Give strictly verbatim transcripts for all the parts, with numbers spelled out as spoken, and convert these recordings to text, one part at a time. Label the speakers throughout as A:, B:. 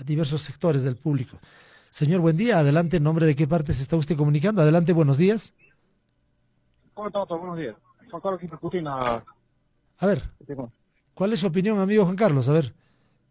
A: a diversos sectores del público. Señor, buen día, adelante, ¿en nombre de qué parte se está usted comunicando? Adelante, buenos días.
B: ¿Cómo está, doctor? Buenos días. Juan Carlos Quintacutina.
A: A ver, ¿cuál es su opinión, amigo Juan Carlos? A ver.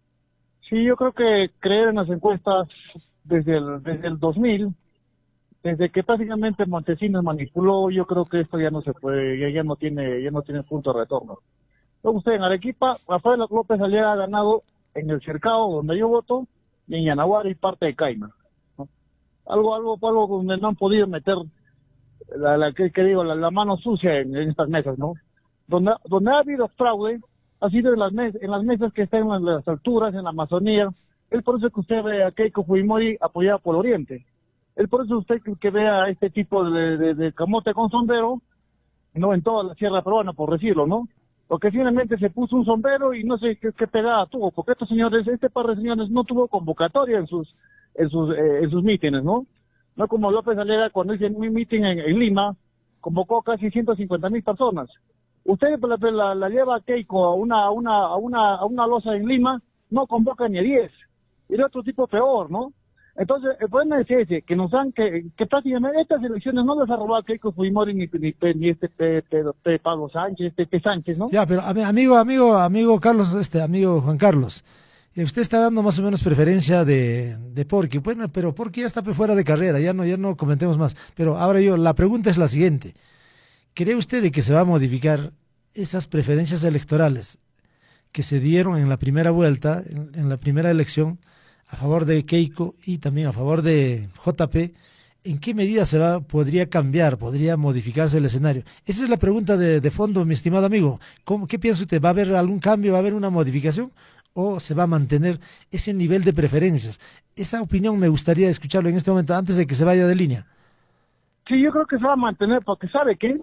B: Sí, yo creo que creer en las encuestas desde el, desde el dos mil, desde que prácticamente Montesinos manipuló, yo creo que esto ya no se puede, ya, ya no tiene, ya no tiene punto de retorno. Luego usted en Arequipa, Rafael López Aliaga ha ganado en el Cercado, donde yo voto, y en Yanaguara y parte de Caima, ¿no? Algo, algo, algo donde no han podido meter la, la que, que digo, la, la mano sucia en, en estas mesas, ¿no? Donde, donde ha habido fraude, ha sido en las, mes, en las mesas que están en las alturas, en la Amazonía. Es por eso que usted ve a Keiko Fujimori apoyada por Oriente. Es por eso usted que, que ve a este tipo de, de, de camote con sombrero, no en toda la sierra peruana, por decirlo, ¿no? Porque finalmente se puso un sombrero y no sé qué, qué pegada tuvo, porque estos señores, este par de señores no tuvo convocatoria en sus en sus eh, en sus mítines, ¿no? No como López Aliaga cuando hizo un meeting en, en Lima, convocó casi ciento cincuenta mil personas. Usted la, la, la lleva a Keiko a una, a una, a una, a una loza en Lima, no convoca ni a diez. Y de otro tipo peor, ¿no? Entonces, el problema es ese, que nos han, que, que prácticamente estas elecciones no las ha robado Keiko Fujimori ni, ni, ni este P, P, P, Pablo Sánchez, este P. Sánchez, ¿no?
A: Ya, pero amigo, amigo, amigo Carlos, este amigo Juan Carlos, usted está dando más o menos preferencia de, de Porky, bueno, pero Porky ya está fuera de carrera, ya no, ya no comentemos más. Pero ahora yo, la pregunta es la siguiente. ¿Cree usted de que se va a modificar esas preferencias electorales que se dieron en la primera vuelta, en, en la primera elección, a favor de Keiko y también a favor de J P? ¿En qué medida se va, podría cambiar, podría modificarse el escenario? Esa es la pregunta de, de fondo, mi estimado amigo. ¿Cómo, ¿Qué piensa usted? ¿Va a haber algún cambio, va a haber una modificación o se va a mantener ese nivel de preferencias? Esa opinión me gustaría escucharlo en este momento, antes de que se vaya de línea.
B: Sí, yo creo que se va a mantener, porque ¿sabe qué?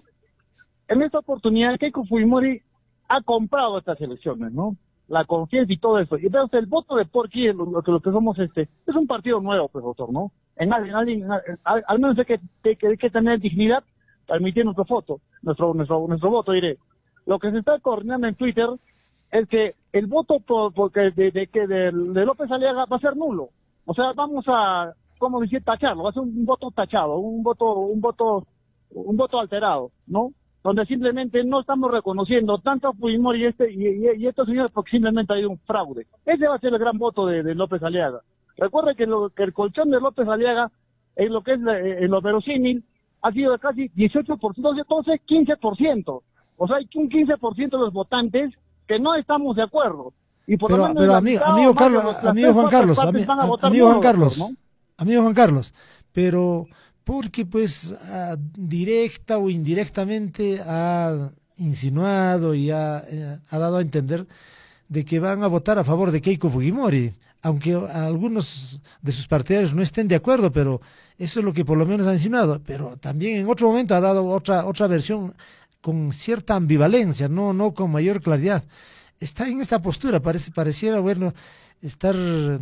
B: En esta oportunidad Keiko Fujimori ha comprado estas elecciones, ¿no? La confianza y todo eso. Y entonces el voto de Porky, lo, lo, que lo que somos este, es un partido nuevo, profesor, ¿no? En alguien, alguien, al, al menos hay que, hay que, hay que tener dignidad para emitir nuestro voto, nuestro, nuestro, nuestro voto, diré. Lo que se está coordinando en Twitter es que el voto por, porque de, de, de, de, de López Aliaga va a ser nulo. O sea, vamos a, ¿cómo decir? Tacharlo, va a ser un voto tachado, un voto, un voto, un voto alterado, ¿no? Donde simplemente no estamos reconociendo tanto a Fujimori y, este, y, y, y estos señores porque simplemente ha habido un fraude. Ese va a ser el gran voto de, de López Aliaga. Recuerde que, lo, que el colchón de López Aliaga, en lo que es eh, en lo verosímil, ha sido de casi dieciocho por ciento, entonces quince por ciento. O sea, hay un quince por ciento de los votantes que no estamos de acuerdo. Y por
A: pero,
B: lo menos
A: pero amigo, amigo Carlos, amigo Juan Carlos, ami, amigo Juan Carlos, ¿no? Amigo Juan Carlos, pero porque pues uh, directa o indirectamente ha insinuado y ha, eh, ha dado a entender de que van a votar a favor de Keiko Fujimori, aunque algunos de sus partidarios no estén de acuerdo, pero eso es lo que por lo menos ha insinuado. Pero también en otro momento ha dado otra otra versión con cierta ambivalencia, no no con mayor claridad. Está en esta postura, parece, pareciera, bueno, estar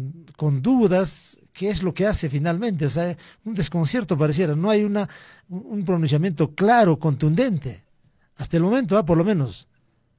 A: con dudas qué es lo que hace finalmente, o sea, un desconcierto pareciera, no hay una un pronunciamiento claro, contundente, hasta el momento, ¿eh? Por lo menos.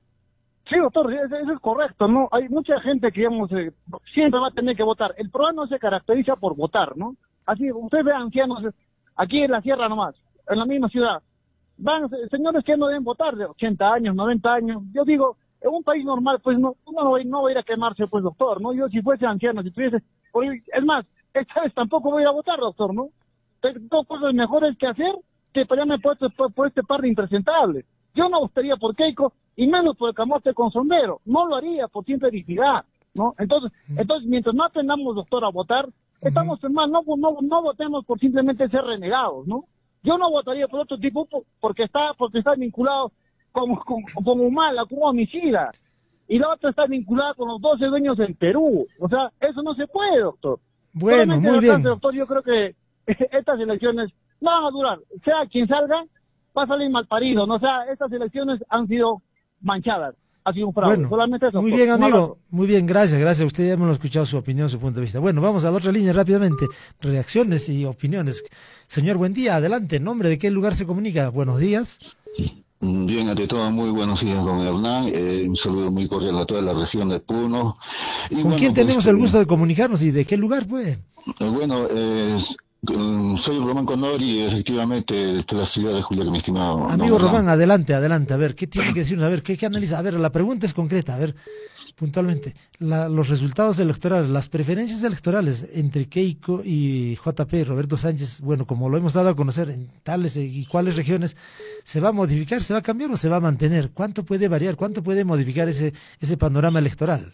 B: Sí, doctor, eso es correcto, ¿no? Hay mucha gente que, digamos, eh, siempre va a tener que votar. El programa no se caracteriza por votar, ¿no? Así, usted ve ancianos aquí en la sierra nomás, en la misma ciudad, van señores que no deben votar, de ochenta años, noventa años. Yo digo, en un país normal, pues no, uno no va, no va a ir a quemarse, pues, doctor, ¿no? Yo si fuese anciano, si tuviese, es más, esta vez tampoco voy a ir a votar, doctor, ¿no? Tengo cosas mejores que hacer que pelearme por este, por, por este par de impresentables. Yo no votaría por Keiko, y menos por el camote con sombrero. No lo haría por simple dignidad, ¿no? Entonces, uh-huh. entonces mientras no aprendamos, doctor, a votar, uh-huh. estamos en mal, no, no, no votemos por simplemente ser renegados, ¿no? Yo no votaría por otro tipo porque está, porque está vinculado como, como, como Humala, como homicida. Y la otra está vinculada con los doce dueños en Perú. O sea, eso no se puede, doctor.
A: Bueno, Solamente muy bien.
B: Doctor, yo creo que estas elecciones no van a durar. Sea quien salga, va a salir mal parido, ¿no? O sea, estas elecciones han sido manchadas. Ha sido un fraude.
A: Bueno,
B: Solamente eso.
A: Muy bien, amigo. Muy bien, gracias, gracias. Usted ya me lo ha escuchado, su opinión, su punto de vista. Bueno, vamos a la otra línea rápidamente. Reacciones y opiniones. Señor, buen día. Adelante. ¿En nombre de qué lugar se comunica? Buenos días.
C: Bien, ante todo, muy buenos días, don Hernán. Eh, un saludo muy cordial a toda la región de Puno. Y
A: ¿Con quién
C: bueno, pues,
A: tenemos el gusto de comunicarnos y de qué lugar, pues?
C: eh, bueno, eh, mm, soy Román Condor y efectivamente de la ciudad de Julia, que mi estimado don
A: Amigo
C: Hernán.
A: Román, adelante, adelante. A ver, ¿qué tiene que decirnos? A ver, ¿qué, qué analiza? A ver, la pregunta es concreta. A ver, puntualmente, la- los resultados electorales, las preferencias electorales entre Keiko y J P, Roberto Sánchez, bueno, como lo hemos dado a conocer en tales y cuáles regiones, ¿se va a modificar, se va a cambiar o se va a mantener? ¿Cuánto puede variar? ¿Cuánto puede modificar ese, ese panorama electoral?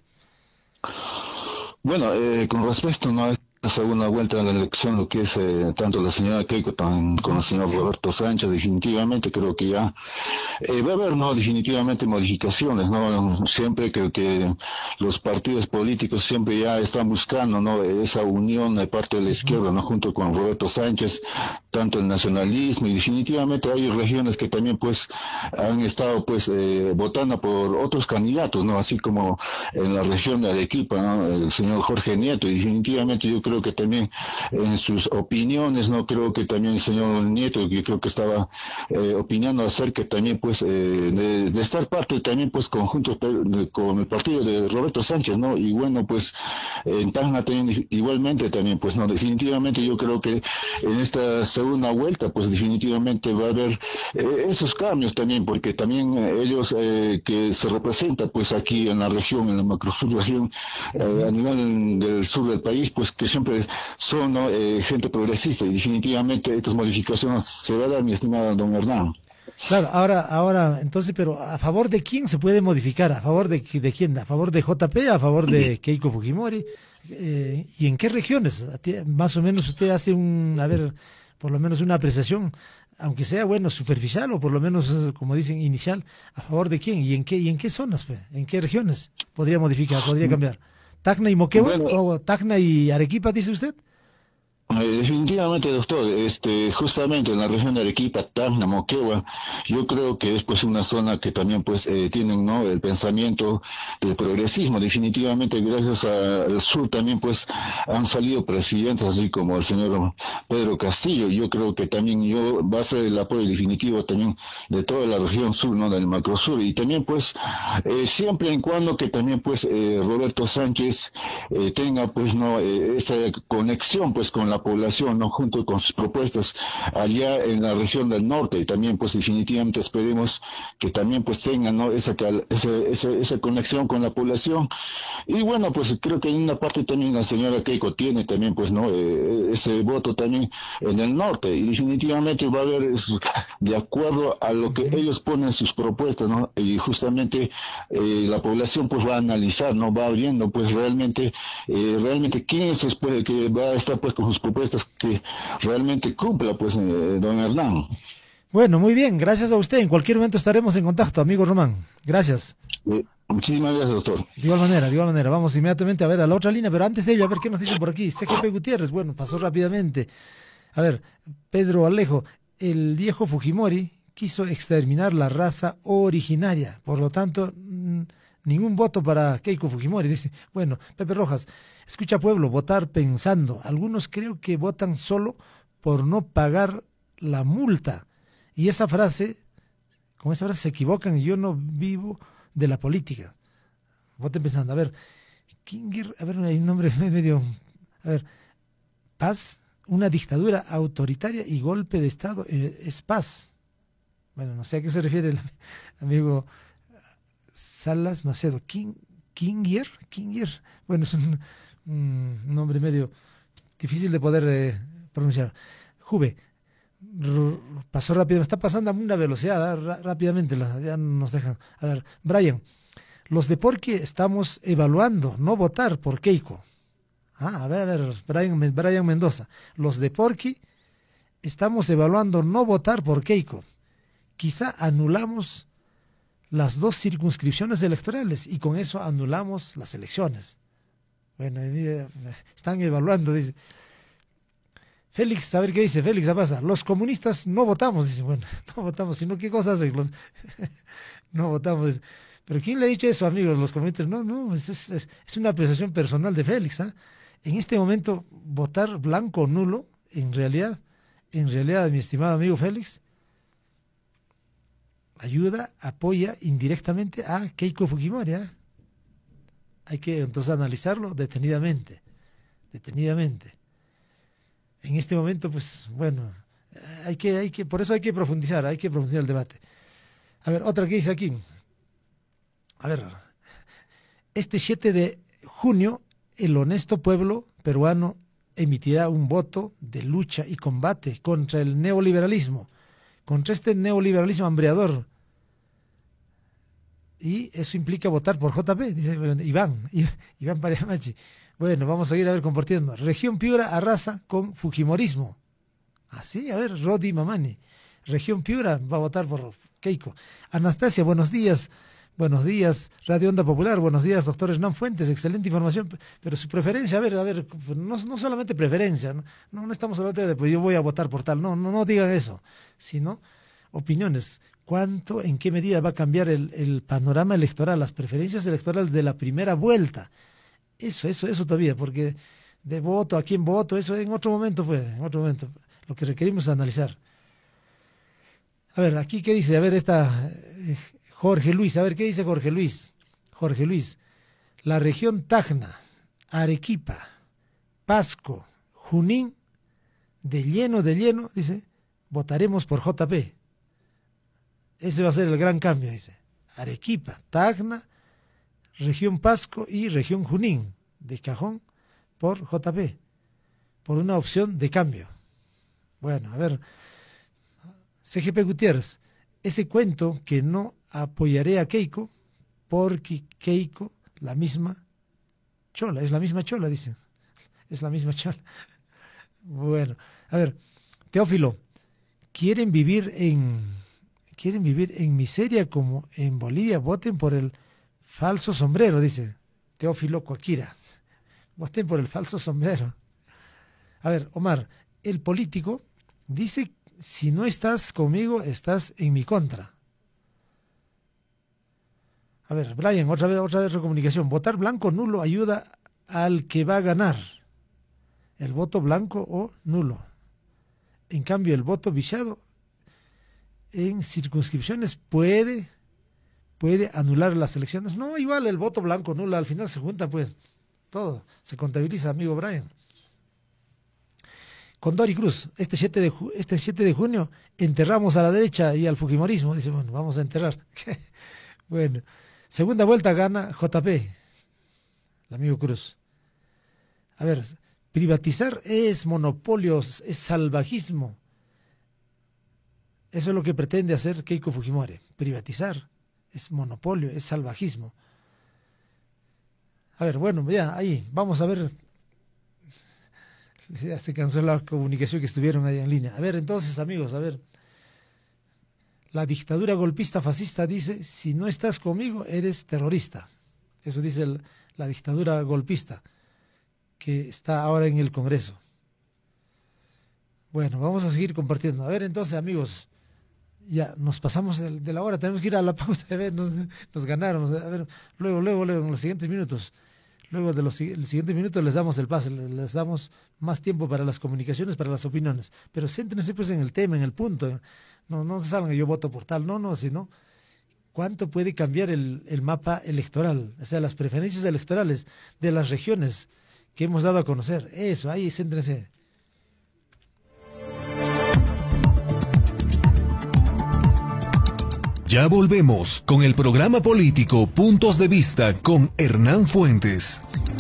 C: Bueno, eh, con respecto, ¿no?, a esta segunda vuelta de la elección, lo que es eh, tanto la señora Keiko tan, como el señor Roberto Sánchez, definitivamente creo que ya eh, va a haber, ¿no?, definitivamente modificaciones, ¿no? Siempre creo que los partidos políticos siempre ya están buscando, ¿no?, esa unión de parte de la
A: Ujú.
C: izquierda, ¿no?, junto con Roberto Sánchez, tanto el nacionalismo, y definitivamente hay regiones que también pues han estado pues eh, votando por otros candidatos, ¿no?, así como en la región de Arequipa, ¿no?, el señor Jorge Nieto, y definitivamente yo creo que también en sus opiniones, no creo que también el señor Nieto, que creo que estaba eh, opinando acerca también pues eh, de, de, estar parte también pues conjunto con el partido de Roberto Sánchez, ¿no? Y bueno, pues en Tacna también igualmente también, pues no, definitivamente yo creo que en esta segunda vuelta pues definitivamente va a haber eh, esos cambios también, porque también eh, ellos eh, que se representan pues aquí en la región, en la macrosur región, eh, a nivel del sur del país, pues que siempre son, ¿no?, eh, gente progresista, y definitivamente estas modificaciones se va a dar, mi estimado don Hernán.
A: Claro, ahora, ahora, entonces, pero ¿a favor de quién se puede modificar? ¿A favor de, qui- de quién? ¿A favor de J P? ¿A favor de Keiko Fujimori? Eh, ¿y en qué regiones? A ti- Más o menos usted hace un, a ver, por lo menos una apreciación, aunque sea, bueno, superficial o por lo menos, eh, como dicen, inicial, ¿a favor de quién? ¿Y en qué, y en qué zonas, pues? ¿En qué regiones podría modificar, podría cambiar? ¿Tacna y Moquegua?
C: Bueno,
A: ¿O Tacna y Arequipa, dice usted?
C: Eh, definitivamente, doctor, este, justamente en la región de Arequipa, Tacna, Moquegua, yo creo que es pues una zona que también pues eh, tienen, ¿no?, el pensamiento del progresismo. Definitivamente, gracias a- al sur también pues han salido presidentes así como el señor Pedro Castillo. Yo creo que también yo va a ser el apoyo definitivo también de toda la región sur, ¿no?, del macrosur, y también pues eh, siempre en cuando que también pues eh, Roberto Sánchez eh, tenga pues no eh, esa conexión pues con la población, no, junto con sus propuestas allá en la región del norte, y también pues definitivamente esperemos que también pues tengan, ¿no?, esa, esa, esa, esa conexión con la población. Y bueno, pues creo que en una parte también la señora Keiko tiene también pues no eh, ese voto también en el norte, y definitivamente va a haber eso, de acuerdo a lo que
A: Ujú.
C: ellos ponen sus propuestas, ¿no? Y justamente eh, la población pues va a analizar, no va viendo pues realmente eh, realmente quién es después el que va a estar pues con sus propuestas que realmente cumpla pues eh, don Hernán.
A: Bueno, muy bien, gracias a usted. En cualquier momento estaremos en contacto, amigo Román. Gracias.
C: Eh, muchísimas gracias, doctor.
A: De igual manera, de igual manera. Vamos inmediatamente a ver a la otra línea, pero antes de ello, a ver qué nos dicen por aquí. C G P Gutiérrez, bueno, pasó rápidamente. A ver, Pedro Alejo, el viejo Fujimori quiso exterminar la raza originaria, por lo tanto, mm, ningún voto para Keiko Fujimori. Dice, bueno, Pepe Rojas, escucha pueblo, votar pensando. Algunos creo que votan solo por no pagar la multa. Y esa frase, con esa frase se equivocan y yo no vivo de la política. Voten pensando, a ver, Kinger, a ver, hay un nombre medio, a ver, paz, una dictadura autoritaria y golpe de Estado, eh, es paz. Bueno, no sé a qué se refiere el amigo Salas Macedo. King, Kinger, Kinger, bueno, es un, un nombre medio difícil de poder eh, pronunciar. Juve, r- pasó rápido, está pasando a una velocidad, ra- rápidamente, la- ya nos dejan. A ver, Brian, los de Porqui estamos evaluando no votar por Keiko. Ah, a ver, a ver, Brian, Men- Brian Mendoza. Los de Porqui estamos evaluando no votar por Keiko. Quizá anulamos las dos circunscripciones electorales y con eso anulamos las elecciones. Bueno, eh, están evaluando, dice. Félix, a ver qué dice. Félix, a pasa. Los comunistas no votamos, dice. Bueno, no votamos, sino qué cosas hacen. Los- no votamos. Pero ¿quién le ha dicho eso, amigos? Los comunistas. No, no, es, es, es- es una apreciación personal de Félix. ¿Ah? En este momento, votar blanco o nulo, en realidad, en realidad, mi estimado amigo Félix, ayuda, apoya indirectamente a Keiko Fujimori. ¿eh? Hay que entonces analizarlo detenidamente, detenidamente. En este momento, pues, bueno, hay que, hay que, por eso hay que profundizar, hay que profundizar el debate. A ver, otra que dice aquí. A ver, este siete de junio, el honesto pueblo peruano emitirá un voto de lucha y combate contra el neoliberalismo, contra este neoliberalismo hambreador. Y eso implica votar por J P, dice Iván, Iván Pariamachi. Bueno, vamos a seguir a ver compartiendo. Región Piura arrasa con Fujimorismo. Así, a ver, Rodi Mamani. Región Piura va a votar por Keiko. Anastasia, buenos días. Buenos días, Radio Onda Popular. Buenos días, doctor Hernán Fuentes. Excelente información. Pero su preferencia, a ver, a ver, no, no solamente preferencia, no, no estamos hablando de pues yo voy a votar por tal. No, no, no digan eso, sino opiniones. ¿Cuánto, en qué medida va a cambiar el, el panorama electoral, las preferencias electorales de la primera vuelta? Eso, eso, eso todavía, porque de voto, a quién voto, eso en otro momento, pues, en otro momento. Lo que requerimos es analizar. A ver, aquí, ¿qué dice? A ver, esta eh, Jorge Luis, a ver, ¿qué dice Jorge Luis? Jorge Luis, la región Tacna, Arequipa, Pasco, Junín, de lleno, de lleno, dice, votaremos por J P. Ese va a ser el gran cambio, dice. Arequipa, Tacna, región Pasco y región Junín, de cajón, por J P, por una opción de cambio. Bueno, a ver, C G P Gutiérrez, ese cuento que no apoyaré a Keiko, porque Keiko, la misma chola, es la misma chola, dicen, es la misma chola. Bueno, a ver, Teófilo, quieren vivir en, quieren vivir en miseria como en Bolivia, voten por el falso sombrero, dice Teófilo Coaquira. Voten por el falso sombrero. A ver, Omar, el político dice, si no estás conmigo, estás en mi contra. A ver, Brian, otra vez, otra vez recomunicación. Votar blanco o nulo ayuda al que va a ganar. El voto blanco o nulo. En cambio, el voto viciado en circunscripciones puede, puede anular las elecciones. No, igual el voto blanco o nulo, al final se junta, pues, todo. Se contabiliza, amigo Brian. Condori Cruz, este siete de, este siete de junio enterramos a la derecha y al fujimorismo. Dice, bueno, vamos a enterrar. Bueno, segunda vuelta gana J P, el amigo Cruz. A ver, privatizar es monopolio, es salvajismo. Eso es lo que pretende hacer Keiko Fujimori. Privatizar es monopolio, es salvajismo. A ver, bueno, ya, ahí, vamos a ver. Ya se cansó la comunicación que estuvieron ahí en línea. A ver, entonces, amigos, a ver. La dictadura golpista fascista dice, si no estás conmigo, eres terrorista. Eso dice el, la dictadura golpista, que está ahora en el Congreso. Bueno, vamos a seguir compartiendo. A ver, entonces, amigos, ya nos pasamos de, de la hora, tenemos que ir a la pausa. A ver, nos, nos ganaron. A ver, luego, luego, luego, en los siguientes minutos. Luego de los siguientes minutos les damos el pase, les damos más tiempo para las comunicaciones, para las opiniones. Pero céntrense pues en el tema, en el punto. No, no se salgan, yo voto por tal, no, no, sino cuánto puede cambiar el, el mapa electoral, o sea, las preferencias electorales de las regiones que hemos dado a conocer. Eso, ahí céntrense.
D: Ya volvemos con el programa político Puntos de Vista con Hernán Fuentes.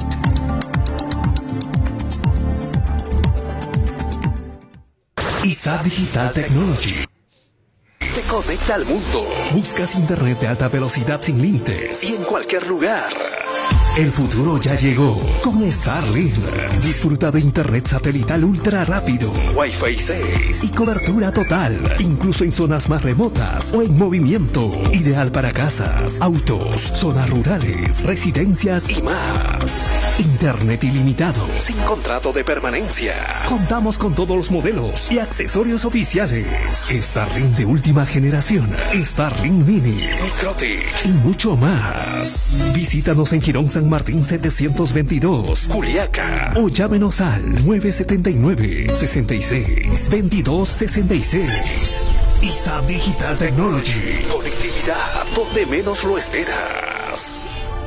D: I S A Digital Technology te conecta al mundo. Buscas internet de alta velocidad sin límites y en cualquier lugar. El futuro ya llegó con Starlink. Disfruta de internet satelital ultra rápido, Wi-Fi seis y cobertura total, incluso en zonas más remotas o en movimiento. Ideal para casas, autos, zonas rurales, residencias y más. Internet ilimitado, sin contrato de permanencia. Contamos con todos los modelos y accesorios oficiales. Starlink de última generación, Starlink Mini, Microtic y mucho más. Visítanos en Girón San Martín setecientos veintidós, Juliaca, o llámenos al nueve siete nueve, seis seis, dos dos seis seis. I S A B Digital Technology. Conectividad donde menos lo esperas.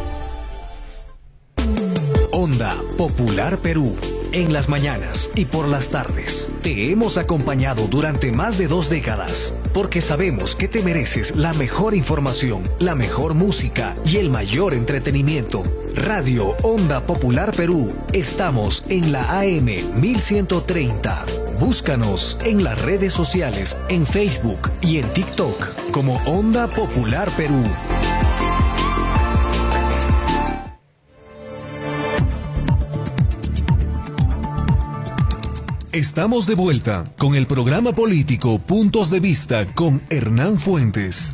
D: Onda Popular Perú. En las mañanas y por las tardes. Te hemos acompañado durante más de dos décadas. Porque sabemos que te mereces la mejor información, la mejor música y el mayor entretenimiento. Radio Onda Popular Perú. Estamos en la A M mil ciento treinta. Búscanos en las redes sociales, en Facebook y en TikTok como Onda Popular Perú. Estamos de vuelta con el programa político Puntos de Vista con Hernán Fuentes.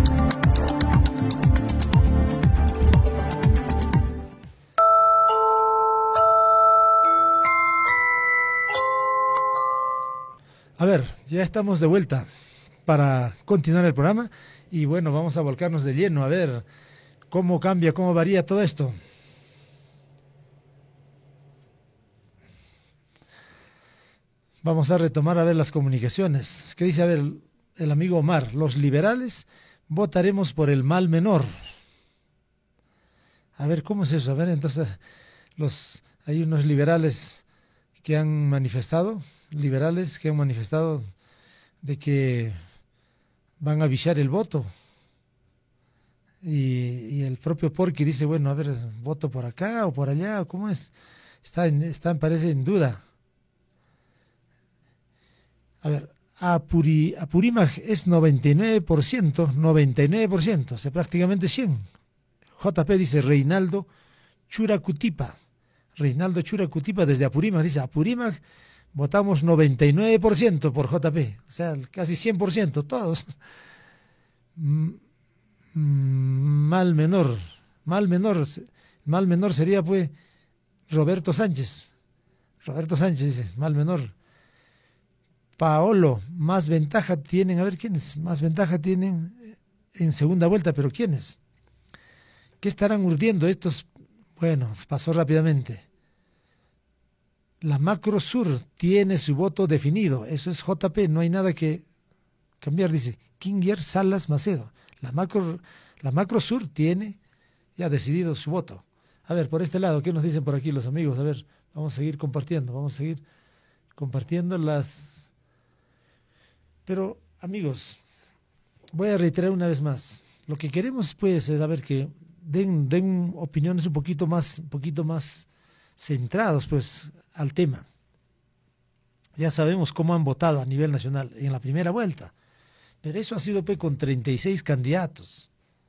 A: A ver, ya estamos de vuelta para continuar el programa y bueno, vamos a volcarnos de lleno a ver cómo cambia, cómo varía todo esto. Vamos a retomar a ver las comunicaciones. ¿Qué dice? A ver, el amigo Omar. Los liberales votaremos por el mal menor. A ver, ¿cómo es eso? A ver, entonces, los hay unos liberales que han manifestado, liberales que han manifestado de que van a viciar el voto. Y, y el propio Porqui dice, bueno, a ver, voto por acá o por allá, ¿cómo es? Está, en, está parece en duda. A ver, Apuri, Apurímac es noventa y nueve por ciento, noventa y nueve por ciento, o sea, prácticamente cien. J P dice Reinaldo Churacutipa. Reinaldo Churacutipa desde Apurímac dice, Apurímac votamos noventa y nueve por ciento por J P, o sea, casi cien por ciento, todos. Mal menor, mal menor, mal menor sería pues Roberto Sánchez. Roberto Sánchez dice, mal menor. Paolo, más ventaja tienen, a ver quiénes, más ventaja tienen en segunda vuelta, pero quiénes, ¿qué estarán urdiendo estos? Bueno, pasó rápidamente. La Macro Sur tiene su voto definido, eso es J P, no hay nada que cambiar, dice Kinger Salas Macedo. La Macro, la Macro Sur tiene ya decidido su voto. A ver, por este lado, ¿qué nos dicen por aquí los amigos? A ver, vamos a seguir compartiendo, vamos a seguir compartiendo las... Pero, amigos, voy a reiterar una vez más. Lo que queremos, pues, es saber que den, den opiniones un poquito más, un poquito más centrados, pues, al tema. Ya sabemos cómo han votado a nivel nacional en la primera vuelta. Pero eso ha sido, pues, con treinta y seis candidatos.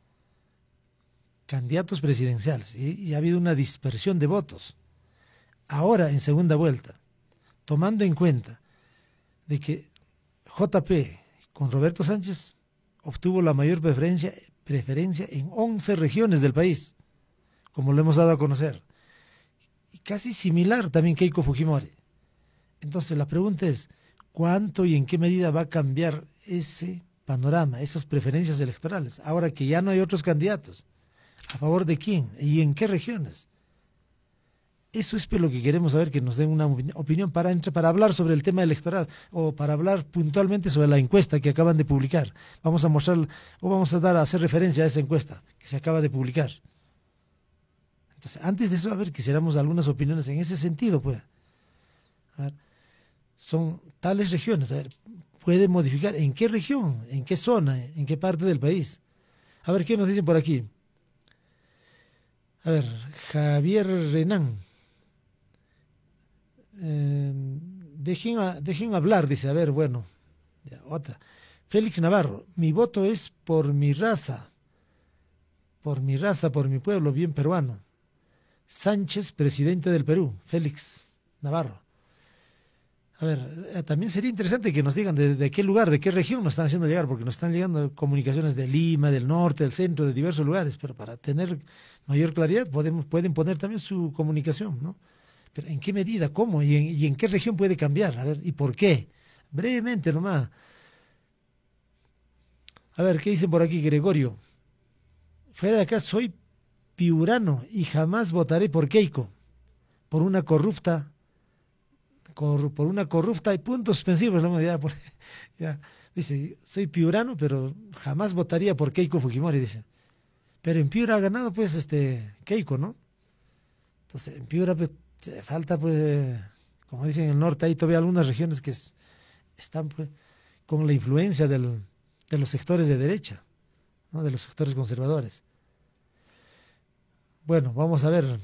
A: Candidatos presidenciales. Y, y ha habido una dispersión de votos. Ahora, en segunda vuelta, tomando en cuenta de que J P con Roberto Sánchez obtuvo la mayor preferencia, preferencia en once regiones del país, como lo hemos dado a conocer. Y casi similar también Keiko Fujimori. Entonces la pregunta es, ¿cuánto y en qué medida va a cambiar ese panorama, esas preferencias electorales, ahora que ya no hay otros candidatos? ¿A favor de quién? ¿Y en qué regiones? Eso es lo que queremos saber, que nos den una opinión para, para hablar sobre el tema electoral o para hablar puntualmente sobre la encuesta que acaban de publicar. Vamos a mostrar o vamos a dar a hacer referencia a esa encuesta que se acaba de publicar. Entonces, antes de eso, a ver, quisiéramos algunas opiniones en ese sentido, pues. A ver, son tales regiones, a ver, puede modificar en qué región, en qué zona, en qué parte del país. A ver, ¿qué nos dicen por aquí? A ver, Javier Renán. Eh, dejen, a, dejen hablar, dice, a ver, bueno, ya, otra. Félix Navarro, mi voto es por mi raza, por mi raza, por mi pueblo, bien peruano. Sánchez, presidente del Perú, Félix Navarro. A ver, eh, también sería interesante que nos digan de, de qué lugar, de qué región nos están haciendo llegar, porque nos están llegando comunicaciones de Lima, del norte, del centro, de diversos lugares, pero para tener mayor claridad podemos, pueden poner también su comunicación, ¿no? Pero ¿en qué medida? ¿Cómo? ¿Y en, y en qué región puede cambiar? A ver, ¿y por qué? Brevemente nomás. A ver, ¿qué dicen por aquí, Gregorio? Fuera de acá, soy piurano y jamás votaré por Keiko, por una corrupta, cor, por una corrupta y puntos suspensivos, ¿no? Ya, por, ya, Dice, soy piurano, pero jamás votaría por Keiko Fujimori, dice. Pero en Piura ha ganado, pues, este, Keiko, ¿no? Entonces, en Piura, pues, falta, pues, como dicen en el norte, hay todavía algunas regiones que es, están, pues, con la influencia del, de los sectores de derecha, ¿no? De los sectores conservadores. Bueno, vamos a ver,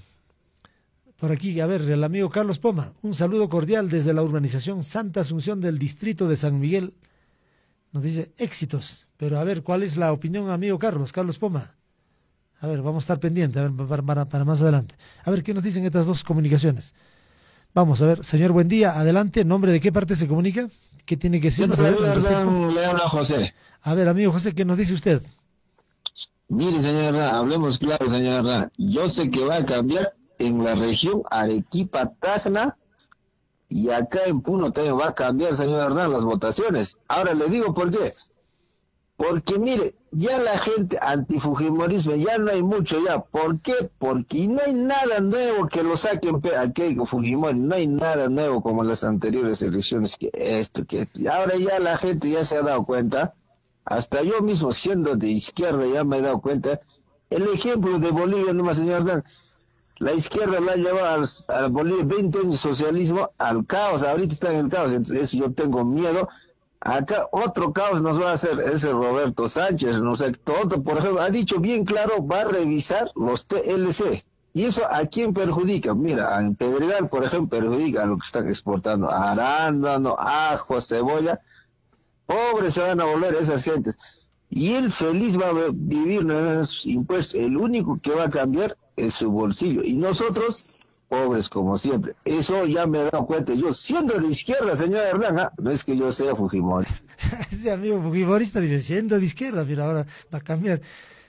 A: por aquí, a ver, el amigo Carlos Poma, un saludo cordial desde la urbanización Santa Asunción del distrito de San Miguel. Nos dice éxitos, pero a ver, ¿cuál es la opinión, amigo Carlos, Carlos Poma? A ver, vamos a estar pendientes, a ver, para, para, para más adelante. A ver, ¿qué nos dicen estas dos comunicaciones? Vamos a ver, señor, buen día, adelante, ¿nombre de qué parte se comunica? ¿Qué tiene que decirnos?
E: Le habla José.
A: A ver, amigo José, ¿qué nos dice usted?
E: Mire, señora, hablemos claro, señora. Yo sé que va a cambiar en la región Arequipa-Tacna y acá en Puno también va a cambiar, señor Hernán, las votaciones. Ahora le digo por qué. Porque mire, ya la gente antifujimorismo, ya no hay mucho ya. ¿Por qué? Porque no hay nada nuevo que lo saquen a Keiko Fujimori. No hay nada nuevo como las anteriores elecciones, que esto, que esto. Y ahora ya la gente ya se ha dado cuenta. Hasta yo mismo, siendo de izquierda, ya me he dado cuenta. El ejemplo de Bolivia, nomás, señor Dan, la izquierda la ha llevado a, a Bolivia veinte años de socialismo al caos. Ahorita está en el caos, entonces yo tengo miedo. Acá otro caos nos va a hacer ese Roberto Sánchez, no sé, todo, por ejemplo, ha dicho bien claro, va a revisar los T L C. ¿Y eso a quién perjudica? Mira, en Pedregal, por ejemplo, perjudica a lo que están exportando, arándano, ajo, cebolla. Pobres se van a volver esas gentes. Y él feliz va a vivir en esos impuestos. El único que va a cambiar es su bolsillo. Y nosotros, pobres como siempre. Eso ya me he dado cuenta. Yo, siendo de izquierda, señor Hernán, ¿eh? No es que yo sea Fujimori.
A: Ese amigo fujimorista dice, siendo de izquierda, mira, ahora va a cambiar.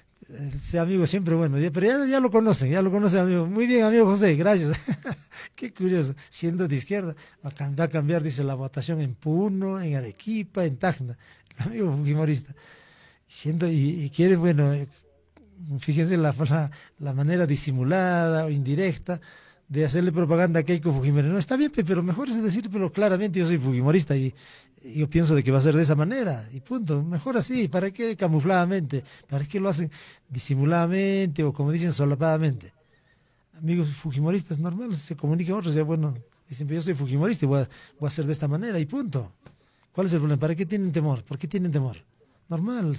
A: Ese amigo siempre bueno, ya, pero ya, ya lo conocen, ya lo conocen, amigo. Muy bien, amigo José, gracias. Qué curioso, siendo de izquierda, va a, va a cambiar, dice, la votación en Puno, en Arequipa, en Tacna. El amigo fujimorista. Siendo, y, y quiere, bueno, eh, fíjense la, la, la manera disimulada o indirecta de hacerle propaganda a Keiko Fujimori. No, está bien, pero mejor es decir, pero claramente yo soy fujimorista y yo pienso de que va a ser de esa manera, y punto. Mejor así, ¿para qué camufladamente? ¿Para qué lo hacen disimuladamente o como dicen solapadamente? Amigos fujimoristas normales, se comunican otros, ya bueno, dicen, yo soy fujimorista y voy a, voy a hacer de esta manera y punto. ¿Cuál es el problema? ¿Para qué tienen temor? ¿Por qué tienen temor? Normal.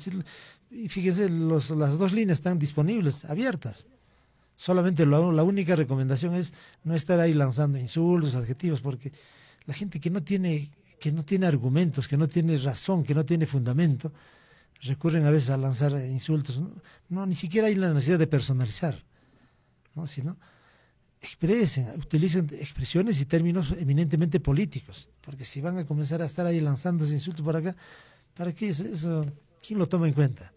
A: Y fíjense, los, las dos líneas están disponibles, abiertas. Solamente lo, la única recomendación es no estar ahí lanzando insultos, adjetivos, porque la gente que no tiene que no tiene argumentos, que no tiene razón, que no tiene fundamento, recurren a veces a lanzar insultos. No, no ni siquiera hay la necesidad de personalizar, ¿no? Sino expresen, utilicen expresiones y términos eminentemente políticos, porque si van a comenzar a estar ahí lanzando ese insulto por acá, ¿para qué es eso? ¿Quién lo toma en cuenta?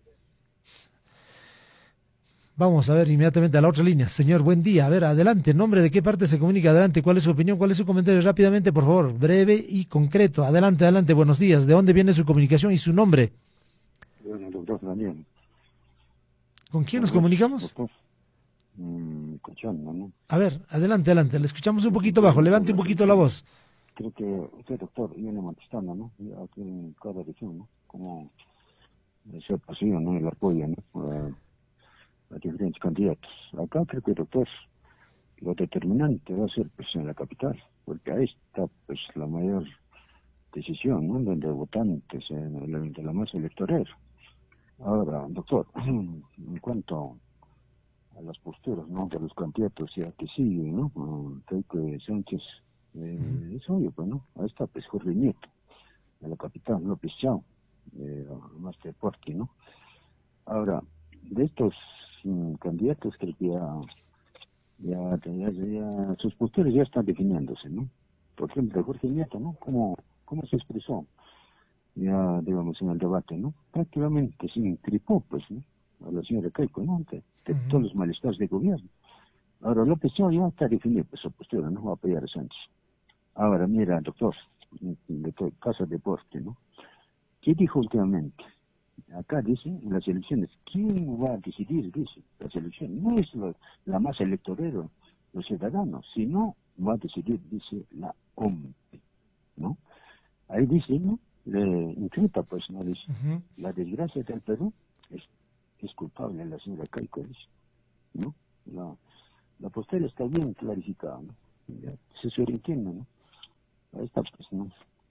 A: Vamos a ver inmediatamente a la otra línea. Señor, buen día. A ver, adelante. ¿Nombre de qué parte se comunica? Adelante. ¿Cuál es su opinión? ¿Cuál es su comentario? Rápidamente, por favor. Breve y concreto. Adelante, adelante. Buenos días. ¿De dónde viene su comunicación y su nombre?
F: Bueno, doctor Daniel.
A: ¿Con quién nos comunicamos?
F: Doctor. Mm, escuchando, ¿no?
A: A ver, adelante, adelante. Le escuchamos un poquito bajo. Levante un poquito la voz.
F: Creo que usted, doctor, viene manifestando, ¿no? Aquí en cada región, ¿no? Como se pasivo, ¿no? El apoyo, ¿no? A diferentes candidatos. Acá creo que, doctor, lo determinante va a ser pues en la capital, porque ahí está pues la mayor decisión, ¿no? Donde votantes en el, de la masa electoral. Ahora, doctor, en cuanto a las posturas, ¿no? De los candidatos ya que siguen, ¿no? Creo que Sánchez, eh, es obvio, pues, ¿no? Ahí está pues Jorge Nieto, de la capital, López Chao, eh, más de Porti, ¿no? Ahora, de estos candidatos creo que ya, ya, ya, ya sus posturas ya están definiéndose, ¿no? Por ejemplo, Jorge Nieto, ¿no? ¿Cómo, cómo se expresó? Ya, digamos, en el debate, ¿no? Prácticamente se incripó, pues, ¿no? A la señora Keiko, ¿no? De, de uh-huh. todos los malestares de gobierno. Ahora, López Chao ya está definido, pues, su postura, ¿no? Va a apoyar a Sánchez. Ahora, mira, doctor, de Casa Deporte, ¿no? ¿Qué dijo últimamente? Acá dice, en las elecciones, ¿quién va a decidir? Dice, las elecciones. No es lo, la masa electoral, los ciudadanos, sino va a decidir, dice, la O M P, ¿no? Ahí dice, ¿no? le increpa, pues, ¿no? Dice,
A: Uh-huh.
F: la desgracia del Perú es, es culpable la señora Keiko, dice, ¿no? La, la postura está bien clarificada, ¿no? Ya se sobreentiende, ¿no? Ahí está, pues, ¿no?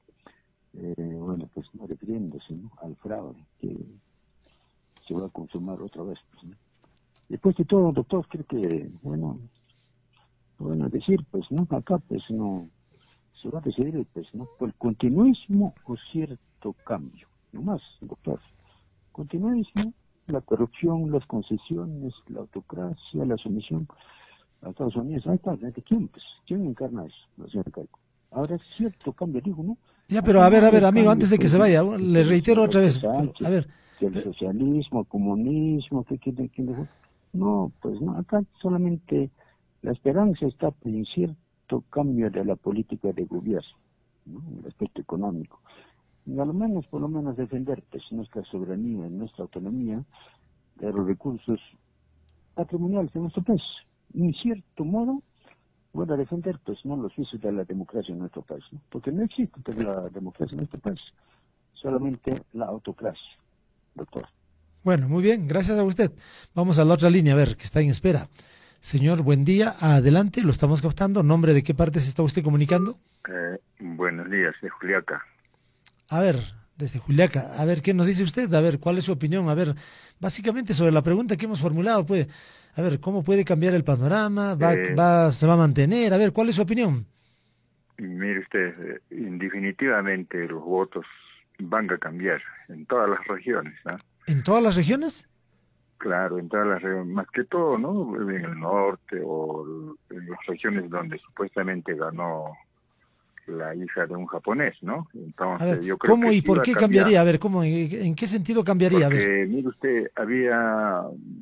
F: Eh, bueno, pues, no refiriéndose, ¿no? Al fraude que se va a consumar otra vez, pues, ¿no? Después de todo, doctor, creo que, bueno, bueno, decir, pues, ¿no? Acá, pues, no, se va a decidir, pues, ¿no? Por continuismo o cierto cambio, no más, doctor. Continuismo, la corrupción, las concesiones, la autocracia, la sumisión a Estados Unidos. Ahí está, ¿quién, pues? ¿Quién encarna eso? La señora Keiko. Ahora es cierto cambio, digo, ¿no?
A: Ya, pero a ver, a ver, amigo, antes de que se vaya, le reitero otra vez, a ver.
F: El socialismo, el comunismo, ¿qué quién dijo? No, pues no, acá solamente la esperanza está en cierto cambio de la política de gobierno, ¿no? En el aspecto económico. Y a lo menos, por lo menos defender pues, nuestra soberanía, nuestra autonomía de los recursos patrimoniales de nuestro país. En cierto modo, bueno, defender pues no los vicios de la democracia en nuestro país, ¿no? Porque no existe pues, la democracia en nuestro país, solamente la autocracia, doctor.
A: Bueno, muy bien, gracias a usted. Vamos a la otra línea, a ver, que está en espera. Señor, buen día, adelante, lo estamos captando. ¿Nombre de qué parte se está usted comunicando?
G: Eh, buenos días, de Juliaca.
A: A ver, desde Juliaca, a ver, ¿qué nos dice usted? A ver, ¿cuál es su opinión? A ver, básicamente sobre la pregunta que hemos formulado, pues, a ver, ¿cómo puede cambiar el panorama? ¿Va,
G: Eh,
A: va, se va a mantener? A ver, ¿cuál es su opinión?
G: Mire usted, eh, definitivamente los votos van a cambiar en todas las regiones, ¿no?
A: ¿En todas las regiones?
G: Claro, en todas las regiones, más que todo, ¿no? En el norte o en las regiones donde supuestamente ganó la hija de un japonés, ¿no? Entonces,
A: A ver,
G: yo creo
A: ¿cómo
G: que
A: y
G: sí
A: por
G: va a
A: qué
G: cambiar.
A: cambiaría? A ver, ¿cómo, ¿en qué sentido cambiaría? A ver.
G: Porque, mire usted, había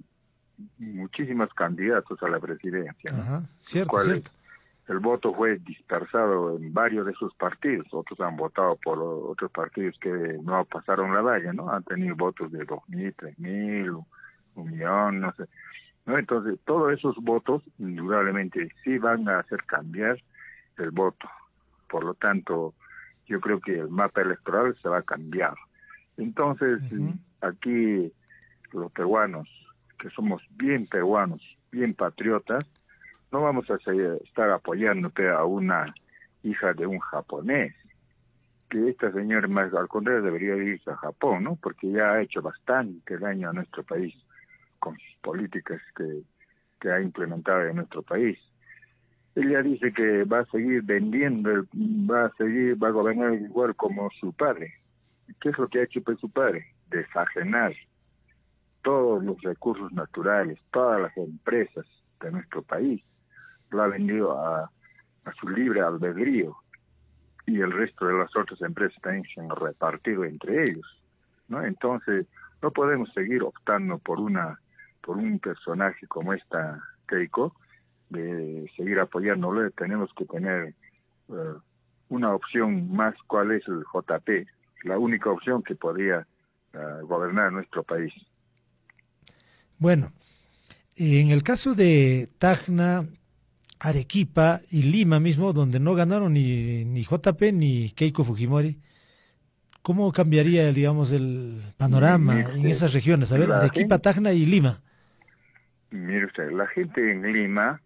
G: muchísimos candidatos a la presidencia, ¿no?
A: Ajá, cierto,
G: cuales
A: cierto.
G: el voto fue dispersado en varios de sus partidos. Otros han votado por otros partidos que no pasaron la valla, ¿no? Han tenido votos de dos mil, tres mil, un millón, no sé. ¿No? Entonces, todos esos votos, indudablemente, sí van a hacer cambiar el voto. Por lo tanto, yo creo que el mapa electoral se va a cambiar. Entonces,
A: Uh-huh.
G: aquí los peruanos, que somos bien peruanos, bien patriotas, no vamos a seguir, estar apoyándote a una hija de un japonés. Que esta señora, más al contrario, debería irse a Japón, ¿no? Porque ya ha hecho bastante daño a nuestro país con sus políticas que, que ha implementado en nuestro país. Ella dice que va a seguir vendiendo, va a seguir, va a gobernar igual como su padre. ¿Qué es lo que ha hecho pues, su padre? Desajenar todos los recursos naturales, todas las empresas de nuestro país. Lo ha vendido a, a su libre albedrío y el resto de las otras empresas también se han repartido entre ellos, ¿no? Entonces no podemos seguir optando por una por un personaje como esta Keiko, de seguir apoyándole. Tenemos que tener uh, una opción más. ¿Cuál es el J P? La única opción que podría uh, gobernar nuestro país.
A: Bueno, en el caso de Tacna, Arequipa y Lima mismo, donde no ganaron ni, ni J P ni Keiko Fujimori, ¿cómo cambiaría, digamos, el panorama
G: Mire usted,
A: en esas regiones? A ver,
G: la
A: Arequipa,
G: gente-
A: Tacna y Lima.
G: Mire usted, la gente en Lima,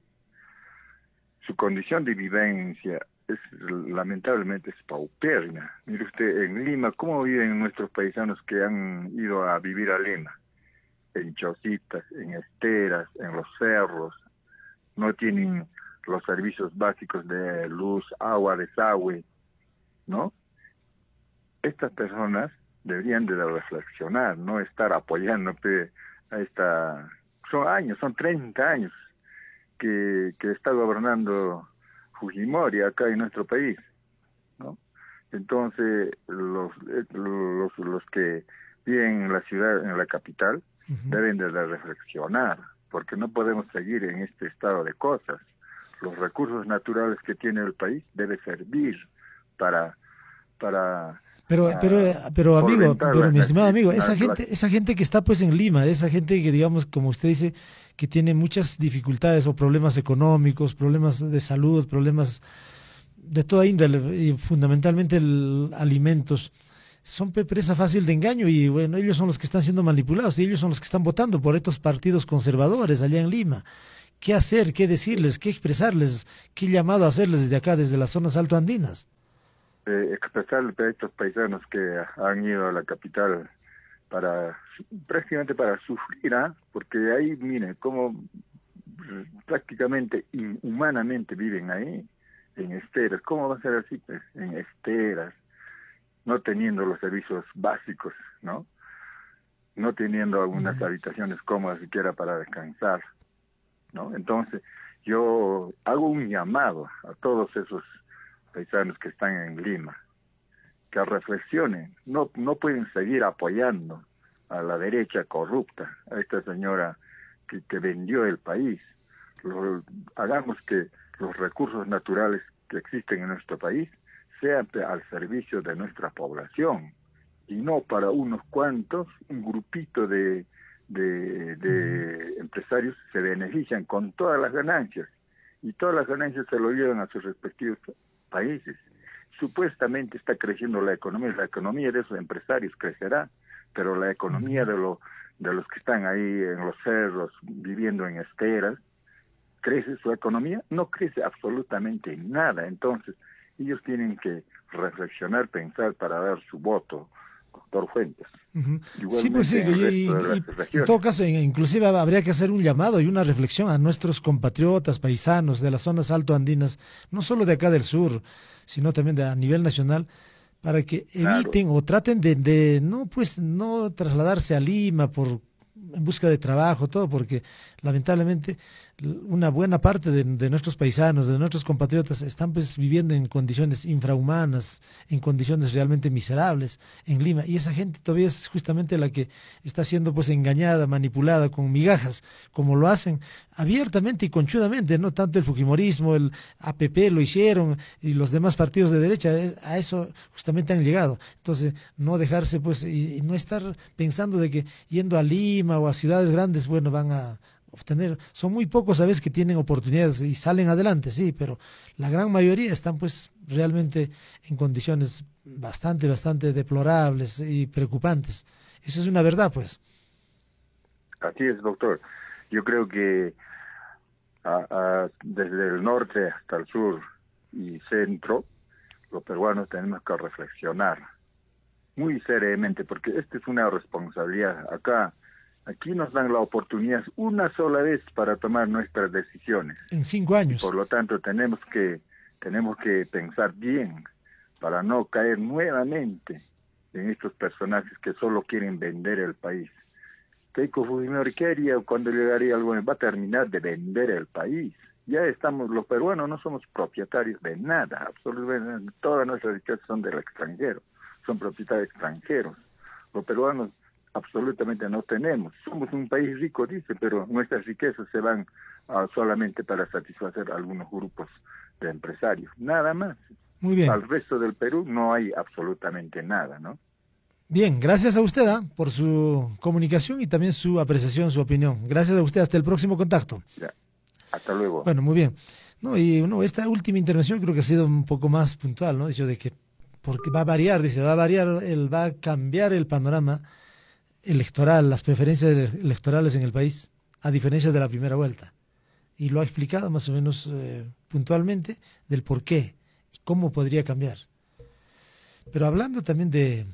G: su condición de vivencia es lamentablemente es paupérrima. Mire usted, en Lima, ¿cómo viven nuestros paisanos que han ido a vivir a Lima? En chocitas, en esteras, en los cerros, no tienen los servicios básicos de luz, agua, desagüe, ¿no? Estas personas deberían de reflexionar, no estar apoyando pe, a esta... Son años, son treinta años que, que está gobernando Fujimori acá en nuestro país, ¿no? Entonces, los, los, los que viven en la ciudad, en la capital, uh-huh. deben de reflexionar, porque no podemos seguir en este estado de cosas. Los recursos naturales que tiene el país deben servir para... para
A: Pero,
G: uh,
A: pero, pero amigo, pero
G: la,
A: mi estimado amigo, esa
G: la,
A: gente, esa gente que está pues en Lima, esa gente que digamos, como usted dice, que tiene muchas dificultades o problemas económicos, problemas de salud, problemas de toda índole y fundamentalmente el, alimentos. son presa fácil de engaño y bueno, ellos son los que están siendo manipulados y ellos son los que están votando por estos partidos conservadores allá en Lima. ¿Qué hacer? ¿Qué decirles? ¿Qué expresarles? ¿Qué llamado hacerles desde acá, desde las zonas altoandinas?
G: Eh, expresarle a estos paisanos que han ido a la capital para prácticamente para sufrir, ¿eh? Porque ahí, miren, cómo prácticamente inhumanamente viven ahí, en esteras. ¿Cómo va a ser así? Pues en esteras, no teniendo los servicios básicos, ¿no? No teniendo algunas uh-huh. habitaciones cómodas siquiera para descansar, ¿no? Entonces, yo hago un llamado a todos esos paisanos que están en Lima, que reflexionen. No, no pueden seguir apoyando a la derecha corrupta, a esta señora que, que vendió el país. Lo, hagamos que los recursos naturales que existen en nuestro país sean al servicio de nuestra población y no para unos cuantos, un grupito de, de, de empresarios se benefician con todas las ganancias y todas las ganancias se lo llevan a sus respectivos países. Supuestamente está creciendo la economía, la economía de esos empresarios crecerá, pero la economía de, lo, de los que están ahí en los cerros, viviendo en esteras, ¿crece su economía? No crece absolutamente nada. Entonces, ellos tienen que reflexionar, pensar para dar su voto, doctor Fuentes.
A: Uh-huh. Sí, pues sí, y, y, y en todo caso, inclusive habría que hacer un llamado y una reflexión a nuestros compatriotas, paisanos de las zonas altoandinas, no solo de acá del sur, sino también de, a nivel nacional, para que eviten claro. o traten de, de no pues no trasladarse a Lima por en busca de trabajo, todo, porque lamentablemente una buena parte de, de nuestros paisanos, de nuestros compatriotas, están pues viviendo en condiciones infrahumanas, en condiciones realmente miserables en Lima, y esa gente todavía es justamente la que está siendo pues engañada, manipulada con migajas, como lo hacen abiertamente y conchudamente, no tanto el fujimorismo, el A P P lo hicieron, y los demás partidos de derecha, a eso justamente han llegado. Entonces, no dejarse pues, y, y no estar pensando de que yendo a Lima o a ciudades grandes, bueno, van a obtener, son muy pocos a veces que tienen oportunidades y salen adelante, sí, pero la gran mayoría están pues realmente en condiciones bastante, bastante deplorables y preocupantes. Eso es una verdad, pues.
G: Así es, doctor. Yo creo que a, a, desde el norte hasta el sur y centro, los peruanos tenemos que reflexionar muy seriamente, porque esta es una responsabilidad. Acá Aquí nos dan la oportunidad una sola vez para tomar nuestras decisiones.
A: En cinco años.
G: Y por lo tanto, tenemos que tenemos que pensar bien para no caer nuevamente en estos personajes que solo quieren vender el país. Keiko Fujimori, ¿qué haría cuando llegaría algo? Va a terminar de vender el país. Ya estamos, los peruanos no somos propietarios de nada, absolutamente. Todas nuestras riquezas son del extranjero, son propietarios extranjeros. Los peruanos absolutamente no tenemos. Somos un país rico, dice, pero nuestras riquezas se van uh, solamente para satisfacer a algunos grupos de empresarios. Nada más.
A: Muy bien.
G: Al resto del Perú no hay absolutamente nada, ¿no?
A: Bien, gracias a usted ¿eh? por su comunicación y también su apreciación, su opinión. Gracias a usted. Hasta el próximo contacto.
G: Ya. Hasta luego.
A: Bueno, muy bien. No, y no, esta última intervención creo que ha sido un poco más puntual, ¿no? Dicho de que porque va a variar, dice, va a variar, el, va a cambiar el panorama electoral, las preferencias electorales en el país, a diferencia de la primera vuelta. Y lo ha explicado más o menos eh, puntualmente del por qué y cómo podría cambiar. Pero hablando también de,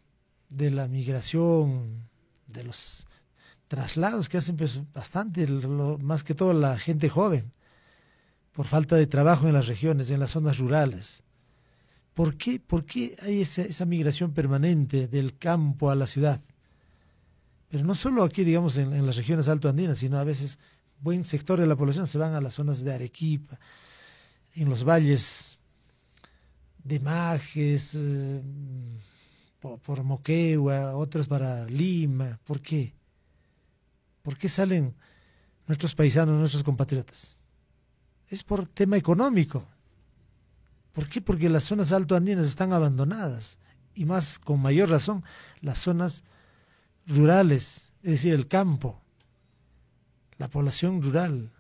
A: de la migración, de los traslados que hacen pues, bastante, lo, más que todo la gente joven, por falta de trabajo en las regiones, en las zonas rurales. ¿Por qué, por qué hay esa, esa migración permanente del campo a la ciudad? Pero no solo aquí, digamos, en, en las regiones altoandinas, sino a veces buen sector de la población se van a las zonas de Arequipa, en los valles de Majes, eh, por, por Moquegua, otros para Lima. ¿Por qué? ¿Por qué salen nuestros paisanos, nuestros compatriotas? Es por tema económico. ¿Por qué? Porque las zonas altoandinas están abandonadas y más con mayor razón las zonas rurales, es decir, el campo, la población rural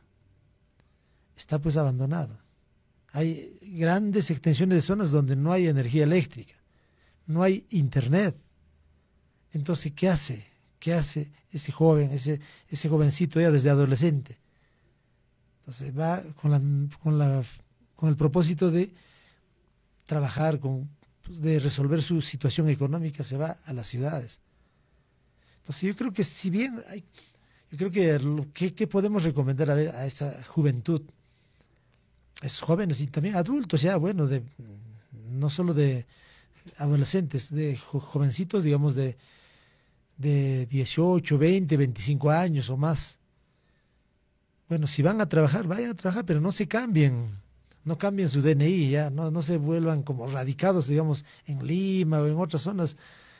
A: está pues abandonado. Hay grandes extensiones de zonas donde no hay energía eléctrica, no hay internet. Entonces, ¿qué hace? ¿Qué hace ese joven, ese, ese jovencito ya desde adolescente? Entonces va con la, con la, con el propósito de trabajar, con, de resolver su situación económica, se va a las ciudades. Entonces yo creo que si bien hay, yo creo que lo que, que podemos recomendar a, a esa juventud, a esos jóvenes y también adultos ya, bueno, de no solo de adolescentes, de jo, jovencitos, digamos, de, de dieciocho, veinte, veinticinco años o más. Bueno, si van a trabajar, vayan a trabajar, pero no se cambien, no cambien su D N I, ya, no, no se vuelvan como radicados, digamos, en Lima o en otras zonas,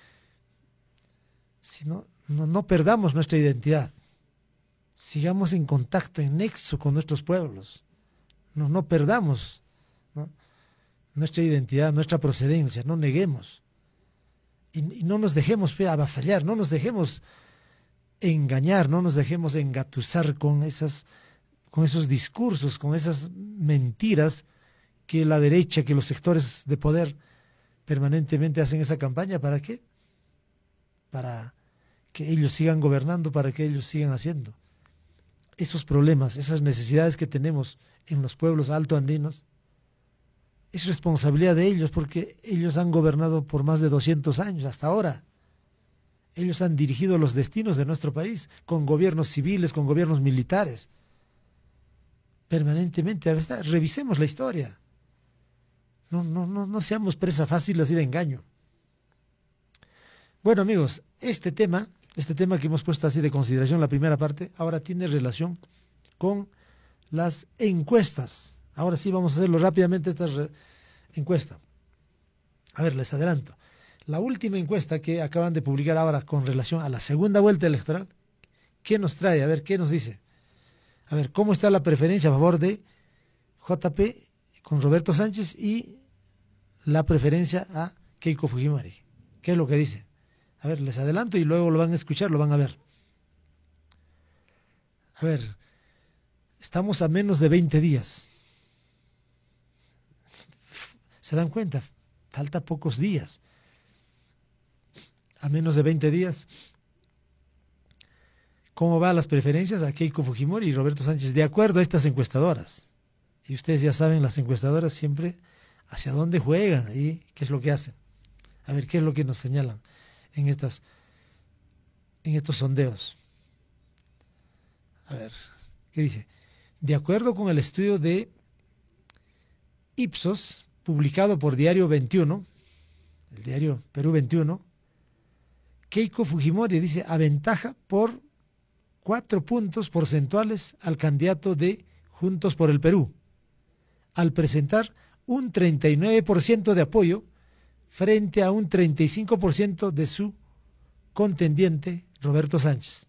A: sino no, no perdamos nuestra identidad, sigamos en contacto, en nexo con nuestros pueblos, no, no perdamos, ¿no?, nuestra identidad, nuestra procedencia, no neguemos, y, y no nos dejemos fe, avasallar, no nos dejemos engañar, no nos dejemos engatusar con esas, con esos discursos, con esas mentiras que la derecha, que los sectores de poder permanentemente hacen esa campaña. ¿Para qué? Para que ellos sigan gobernando, para que ellos sigan haciendo esos problemas, esas necesidades que tenemos en los pueblos altoandinos. Es responsabilidad de ellos, porque ellos han gobernado por más de doscientos años hasta ahora. Ellos han dirigido los destinos de nuestro país con gobiernos civiles, con gobiernos militares. Permanentemente, a veces, revisemos la historia. No, no, no, no seamos presa fácil así de engaño. Bueno, amigos, este tema, este tema que hemos puesto así de consideración, la primera parte, ahora tiene relación con las encuestas. Ahora sí vamos a hacerlo rápidamente, esta encuesta. A ver, les adelanto. La última encuesta que acaban de publicar ahora con relación a la segunda vuelta electoral, ¿qué nos trae? A ver, ¿qué nos dice? A ver, ¿cómo está la preferencia a favor de J P con Roberto Sánchez y la preferencia a Keiko Fujimori? ¿Qué es lo que dice? A ver, les adelanto y luego lo van a escuchar, lo van a ver. A ver, estamos a menos de veinte días. ¿Se dan cuenta? Falta pocos días. A menos de veinte días. ¿Cómo van las preferencias a Keiko Fujimori y Roberto Sánchez? De acuerdo a estas encuestadoras. Y ustedes ya saben, las encuestadoras siempre hacia dónde juegan y qué es lo que hacen. A ver, qué es lo que nos señalan en estas, en estos sondeos. A ver, ¿qué dice? De acuerdo con el estudio de Ipsos, publicado por Diario veintiuno, el diario Perú veintiuno, Keiko Fujimori, dice, aventaja por cuatro puntos porcentuales al candidato de Juntos por el Perú, al presentar un treinta y nueve por ciento de apoyo frente a un treinta y cinco por ciento de su contendiente Roberto Sánchez.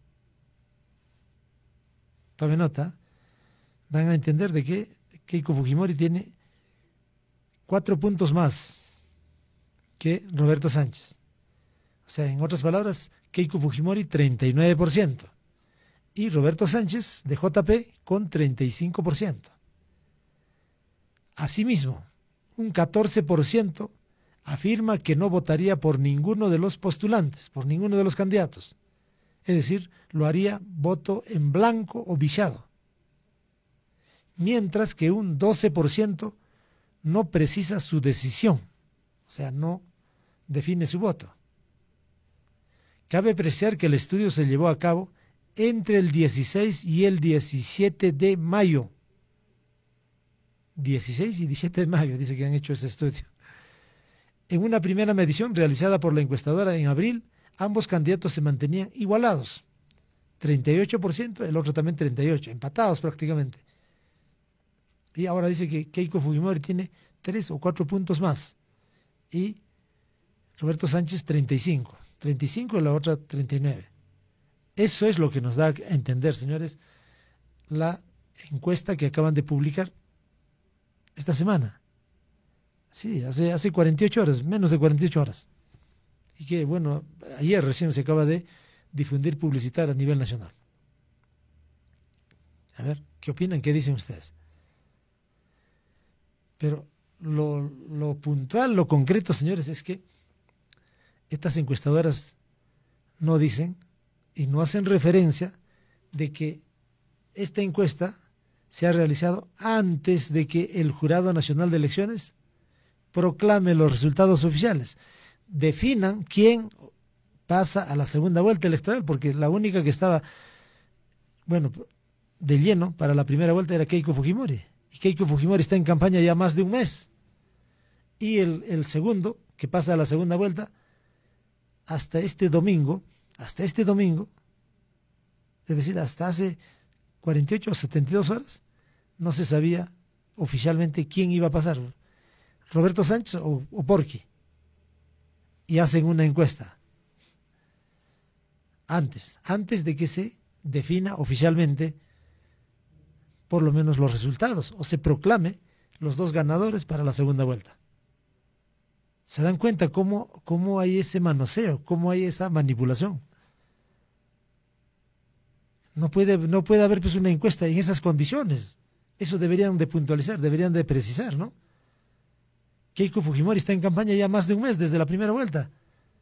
A: Tome nota, dan a entender de que Keiko Fujimori tiene cuatro puntos más que Roberto Sánchez. O sea, en otras palabras, Keiko Fujimori treinta y nueve por ciento y Roberto Sánchez de J P con treinta y cinco por ciento. Asimismo, un catorce por ciento afirma que no votaría por ninguno de los postulantes, por ninguno de los candidatos. Es decir, lo haría voto en blanco o viciado. Mientras que un doce por ciento no precisa su decisión, o sea, no define su voto. Cabe apreciar que el estudio se llevó a cabo entre el dieciséis y el diecisiete de mayo. dieciséis y diecisiete de mayo, dice que han hecho ese estudio. En una primera medición realizada por la encuestadora en abril, ambos candidatos se mantenían igualados. treinta y ocho por ciento, el otro también treinta y ocho por ciento, empatados prácticamente. Y ahora dice que Keiko Fujimori tiene tres o cuatro puntos más. Y Roberto Sánchez treinta y cinco. treinta y cinco y la otra treinta y nueve. Eso es lo que nos da a entender, señores, la encuesta que acaban de publicar esta semana. Sí, hace, hace cuarenta y ocho horas, menos de cuarenta y ocho horas. Y que, bueno, ayer recién se acaba de difundir, publicitar a nivel nacional. A ver, ¿qué opinan? ¿Qué dicen ustedes? Pero lo, lo puntual, lo concreto, señores, es que estas encuestadoras no dicen y no hacen referencia de que esta encuesta se ha realizado antes de que el Jurado Nacional de Elecciones proclame los resultados oficiales, definan quién pasa a la segunda vuelta electoral, porque la única que estaba, bueno, de lleno para la primera vuelta era Keiko Fujimori, y Keiko Fujimori está en campaña ya más de un mes, y el, el segundo, que pasa a la segunda vuelta, hasta este domingo, hasta este domingo, es decir, hasta hace cuarenta y ocho o setenta y dos horas, no se sabía oficialmente quién iba a pasar, Roberto Sánchez o, o Porky, y hacen una encuesta antes, antes de que se defina oficialmente por lo menos los resultados, o se proclame los dos ganadores para la segunda vuelta. ¿Se dan cuenta cómo, cómo hay ese manoseo, cómo hay esa manipulación? No puede, no puede haber pues una encuesta en esas condiciones. Eso deberían de puntualizar, deberían de precisar, ¿no? Keiko Fujimori está en campaña ya más de un mes desde la primera vuelta.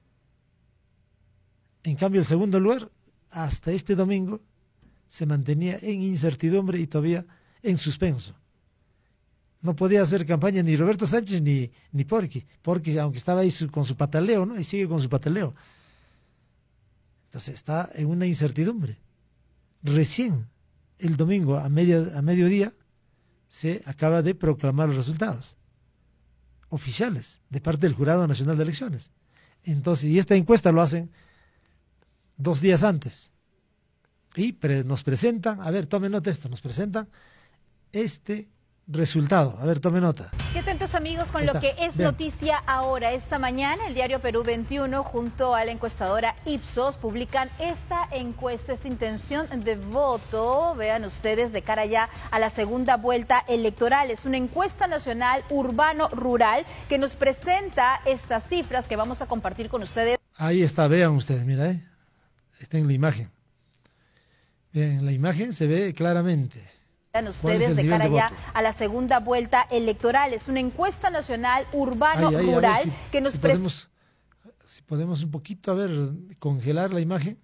A: En cambio, el segundo lugar, hasta este domingo, se mantenía en incertidumbre y todavía en suspenso. No podía hacer campaña ni Roberto Sánchez ni, ni Porky. Porky, aunque estaba ahí su, con su pataleo, ¿no? Y sigue con su pataleo. Entonces está en una incertidumbre. Recién, el domingo a, media, a mediodía, se acaba de proclamar los resultados oficiales de parte del Jurado Nacional de Elecciones. Entonces, y esta encuesta lo hacen dos días antes. Y pre, nos presentan, a ver, tome nota esto, nos presentan este resultado. A ver, tome nota.
H: Qué atentos amigos con lo que es Vean. Noticia ahora. Esta mañana el diario Perú veintiuno junto a la encuestadora Ipsos publican esta encuesta, esta intención de voto, vean ustedes, de cara ya a la segunda vuelta electoral. Es una encuesta nacional urbano-rural que nos presenta estas cifras que vamos a compartir con ustedes.
A: Ahí está, vean ustedes, mira, ¿eh? Está en la imagen. En la imagen se ve claramente.
H: Ustedes de cara ya a la segunda vuelta electoral. Es una encuesta nacional urbano-rural si, que nos
A: si podemos, si podemos un poquito, a ver, congelar la imagen.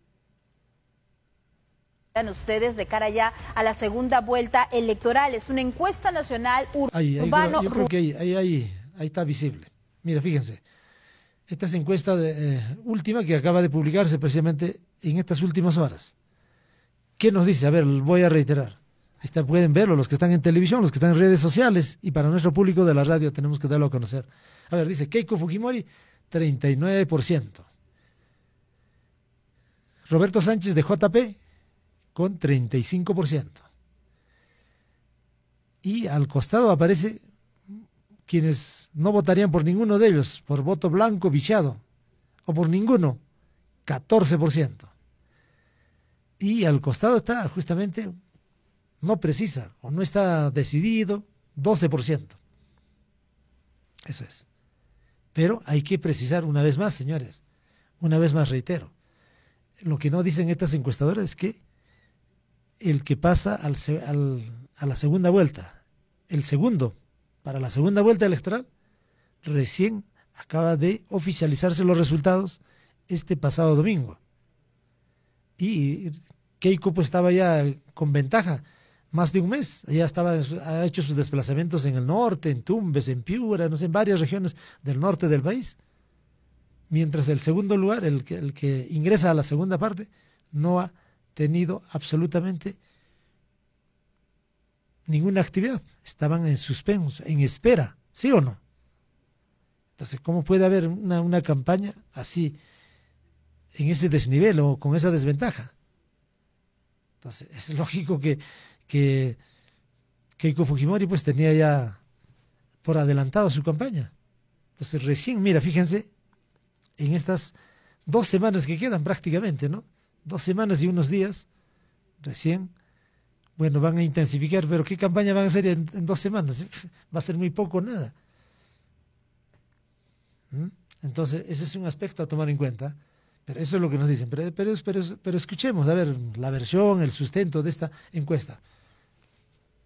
H: Ustedes de cara ya a la segunda vuelta electoral. Es una encuesta nacional ur
A: ahí, ahí,
H: urbano-rural.
A: Yo creo que ahí, ahí, ahí, ahí está visible. Mira, fíjense. Esta es encuesta de, eh, última que acaba de publicarse precisamente en estas últimas horas. ¿Qué nos dice? A ver, voy a reiterar. Ahí está, pueden verlo, los que están en televisión, los que están en redes sociales, y para nuestro público de la radio tenemos que darlo a conocer. A ver, dice Keiko Fujimori, treinta y nueve por ciento. Roberto Sánchez de J P, con treinta y cinco por ciento. Y al costado aparece quienes no votarían por ninguno de ellos, por voto blanco viciado, o por ninguno, catorce por ciento. Y al costado está justamente... no precisa o no está decidido, doce por ciento. Eso es. Pero hay que precisar una vez más, señores, una vez más reitero, lo que no dicen estas encuestadoras es que el que pasa al, al, a la segunda vuelta, el segundo, para la segunda vuelta electoral, recién acaba de oficializarse los resultados este pasado domingo. Y Keiko pues estaba ya con ventaja, más de un mes, ya estaba, ha hecho sus desplazamientos en el norte, en Tumbes, en Piura, no sé, en varias regiones del norte del país. Mientras el segundo lugar, el que, el que ingresa a la segunda parte, no ha tenido absolutamente ninguna actividad. Estaban en suspenso, en espera, ¿sí o no? Entonces, ¿cómo puede haber una, una campaña así, en ese desnivel o con esa desventaja? Entonces, es lógico que que Keiko Fujimori pues tenía ya por adelantado su campaña. Entonces recién, mira, fíjense, en estas dos semanas que quedan prácticamente, ¿no? Dos semanas y unos días, recién, bueno, van a intensificar, pero ¿qué campaña van a hacer en, en dos semanas? Va a ser muy poco o nada. ¿Mm? Entonces, ese es un aspecto a tomar en cuenta. Pero eso es lo que nos dicen. Pero, pero, pero, pero escuchemos, a ver, la versión, el sustento de esta encuesta.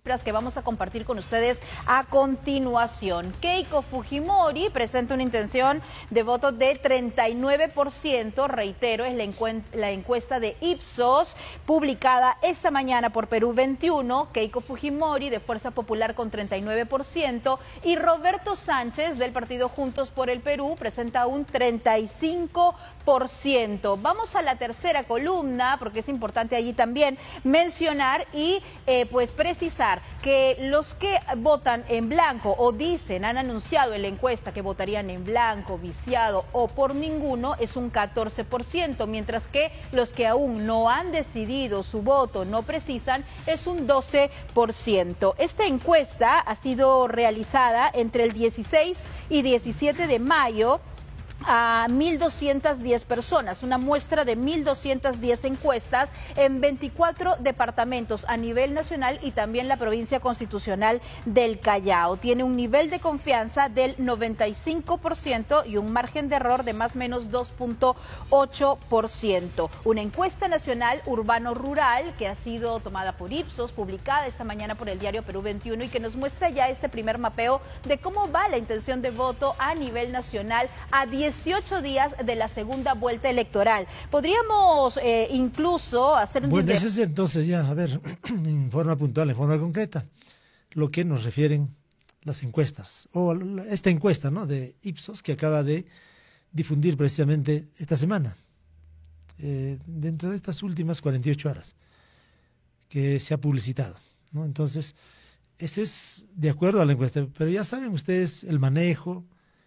H: que vamos a compartir con ustedes a continuación. Keiko Fujimori presenta una intención de voto de treinta y nueve por ciento, reitero, es la, encu la encuesta de Ipsos publicada esta mañana por Perú veintiuno. Keiko Fujimori de Fuerza Popular con treinta y nueve por ciento y Roberto Sánchez del partido Juntos por el Perú presenta un treinta y cinco por ciento. Vamos a la tercera columna porque es importante allí también mencionar y eh, pues precisar que los que votan en blanco o dicen, han anunciado en la encuesta que votarían en blanco, viciado o por ninguno es un catorce por ciento, mientras que los que aún no han decidido su voto, no precisan, es un doce por ciento. Esta encuesta ha sido realizada entre el dieciséis y diecisiete de mayo a mil doscientas diez personas, una muestra de mil doscientas diez encuestas en veinticuatro departamentos a nivel nacional y también la provincia constitucional del Callao. Tiene un nivel de confianza del noventa y cinco por ciento y un margen de error de más o menos dos punto ocho por ciento. Una encuesta nacional urbano-rural que ha sido tomada por Ipsos, publicada esta mañana por el diario Perú veintiuno y que nos muestra ya este primer mapeo de cómo va la intención de voto a nivel nacional a dieciocho días de la segunda vuelta electoral. Podríamos eh, incluso hacer un...
A: Bueno, ese es entonces ya, a ver, en forma puntual, en forma concreta, lo que nos refieren las encuestas, o esta encuesta, ¿no?, de Ipsos que acaba de difundir precisamente esta semana, eh, dentro de estas últimas cuarenta y ocho horas, que se ha publicitado, ¿no? Entonces, ese es de acuerdo a la encuesta, pero ya saben ustedes el manejo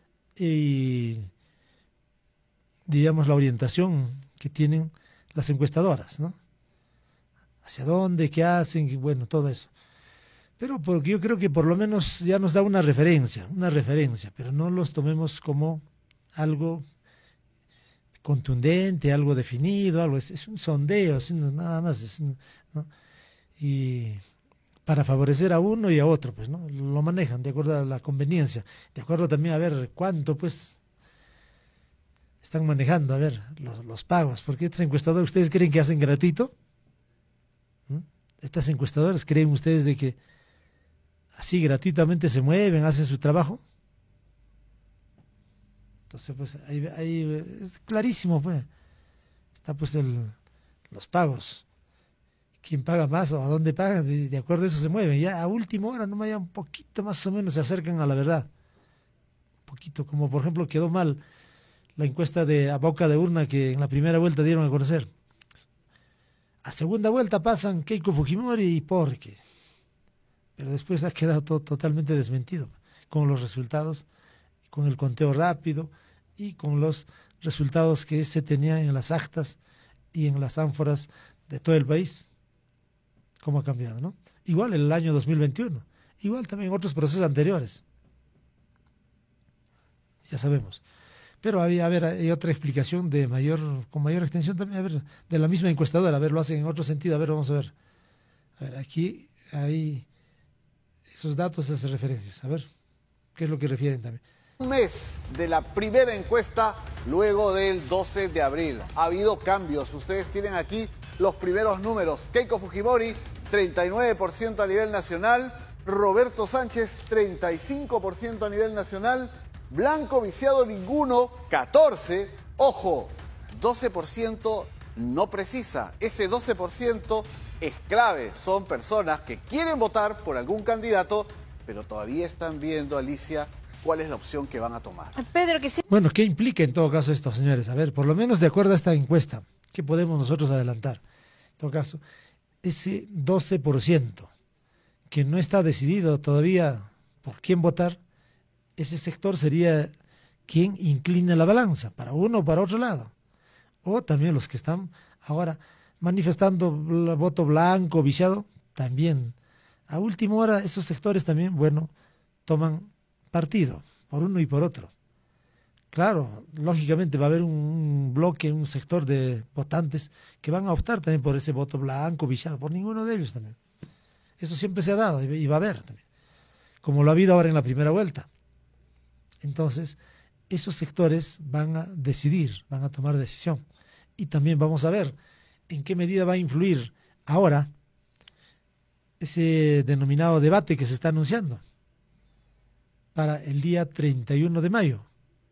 A: y, digamos, la orientación que tienen las encuestadoras, ¿no? Hacia dónde, qué hacen, y bueno, todo eso. Pero porque yo creo que por lo menos ya nos da una referencia, una referencia, pero no los tomemos como algo contundente, algo definido, algo es, es un sondeo, es un, nada más, es un, ¿no? Y para favorecer a uno y a otro, pues, ¿no? Lo manejan de acuerdo a la conveniencia, de acuerdo también a ver cuánto, pues, están manejando, a ver, los, los pagos, porque estas encuestadoras, ¿ustedes creen que hacen gratuito? ¿Mm? Estas encuestadoras, ¿creen ustedes de que así gratuitamente se mueven, hacen su trabajo? Entonces, pues, ahí, ahí es clarísimo, pues, está pues el, los pagos. ¿Quién paga más o a dónde pagan? De, de acuerdo a eso se mueven. Ya a última hora, no ya un poquito más o menos se acercan a la verdad. Un poquito, como por ejemplo quedó mal la encuesta de a boca de urna que en la primera vuelta dieron a conocer. A segunda vuelta pasan Keiko Fujimori y Porque. Pero después ha quedado todo totalmente desmentido con los resultados, con el conteo rápido y con los resultados que se tenían en las actas y en las ánforas de todo el país. ¿Cómo ha cambiado, no? Igual en el año dos mil veintiuno, igual también otros procesos anteriores. Ya sabemos. Pero había, a ver, hay otra explicación de mayor, con mayor extensión también, a ver, de la misma encuestadora, a ver, lo hacen en otro sentido, a ver, vamos a ver. A ver, aquí hay esos datos, esas referencias, a ver, ¿qué es lo que refieren también?
I: Un mes de la primera encuesta luego del doce de abril. Ha habido cambios. Ustedes tienen aquí los primeros números. Keiko Fujimori, treinta y nueve por ciento a nivel nacional. Roberto Sánchez, treinta y cinco por ciento a nivel nacional. Blanco, viciado, ninguno, catorce. Ojo, doce por ciento no precisa. Ese doce por ciento es clave. Son personas que quieren votar por algún candidato, pero todavía están viendo, Alicia, cuál es la opción que van a tomar.
H: Pedro, que sí.
A: Bueno, ¿qué implica en todo caso esto, señores? A ver, por lo menos de acuerdo a esta encuesta, ¿qué podemos nosotros adelantar? En todo caso, ese doce por ciento que no está decidido todavía por quién votar, ese sector sería quien inclina la balanza, para uno o para otro lado. O también los que están ahora manifestando el voto blanco, viciado, también. A última hora, esos sectores también, bueno, toman partido, por uno y por otro. Claro, lógicamente va a haber un bloque, un sector de votantes que van a optar también por ese voto blanco, viciado, por ninguno de ellos también. Eso siempre se ha dado y va a haber también, como lo ha habido ahora en la primera vuelta. Entonces, esos sectores van a decidir, van a tomar decisión. Y también vamos a ver en qué medida va a influir ahora ese denominado debate que se está anunciando para el día treinta y uno de mayo.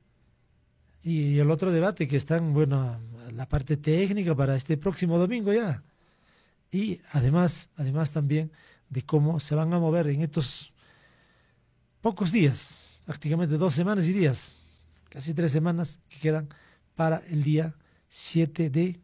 A: Y el otro debate que están, bueno, la parte técnica para este próximo domingo ya. Y además, además también de cómo se van a mover en estos pocos días, prácticamente dos semanas y días, casi tres semanas que quedan para el día siete de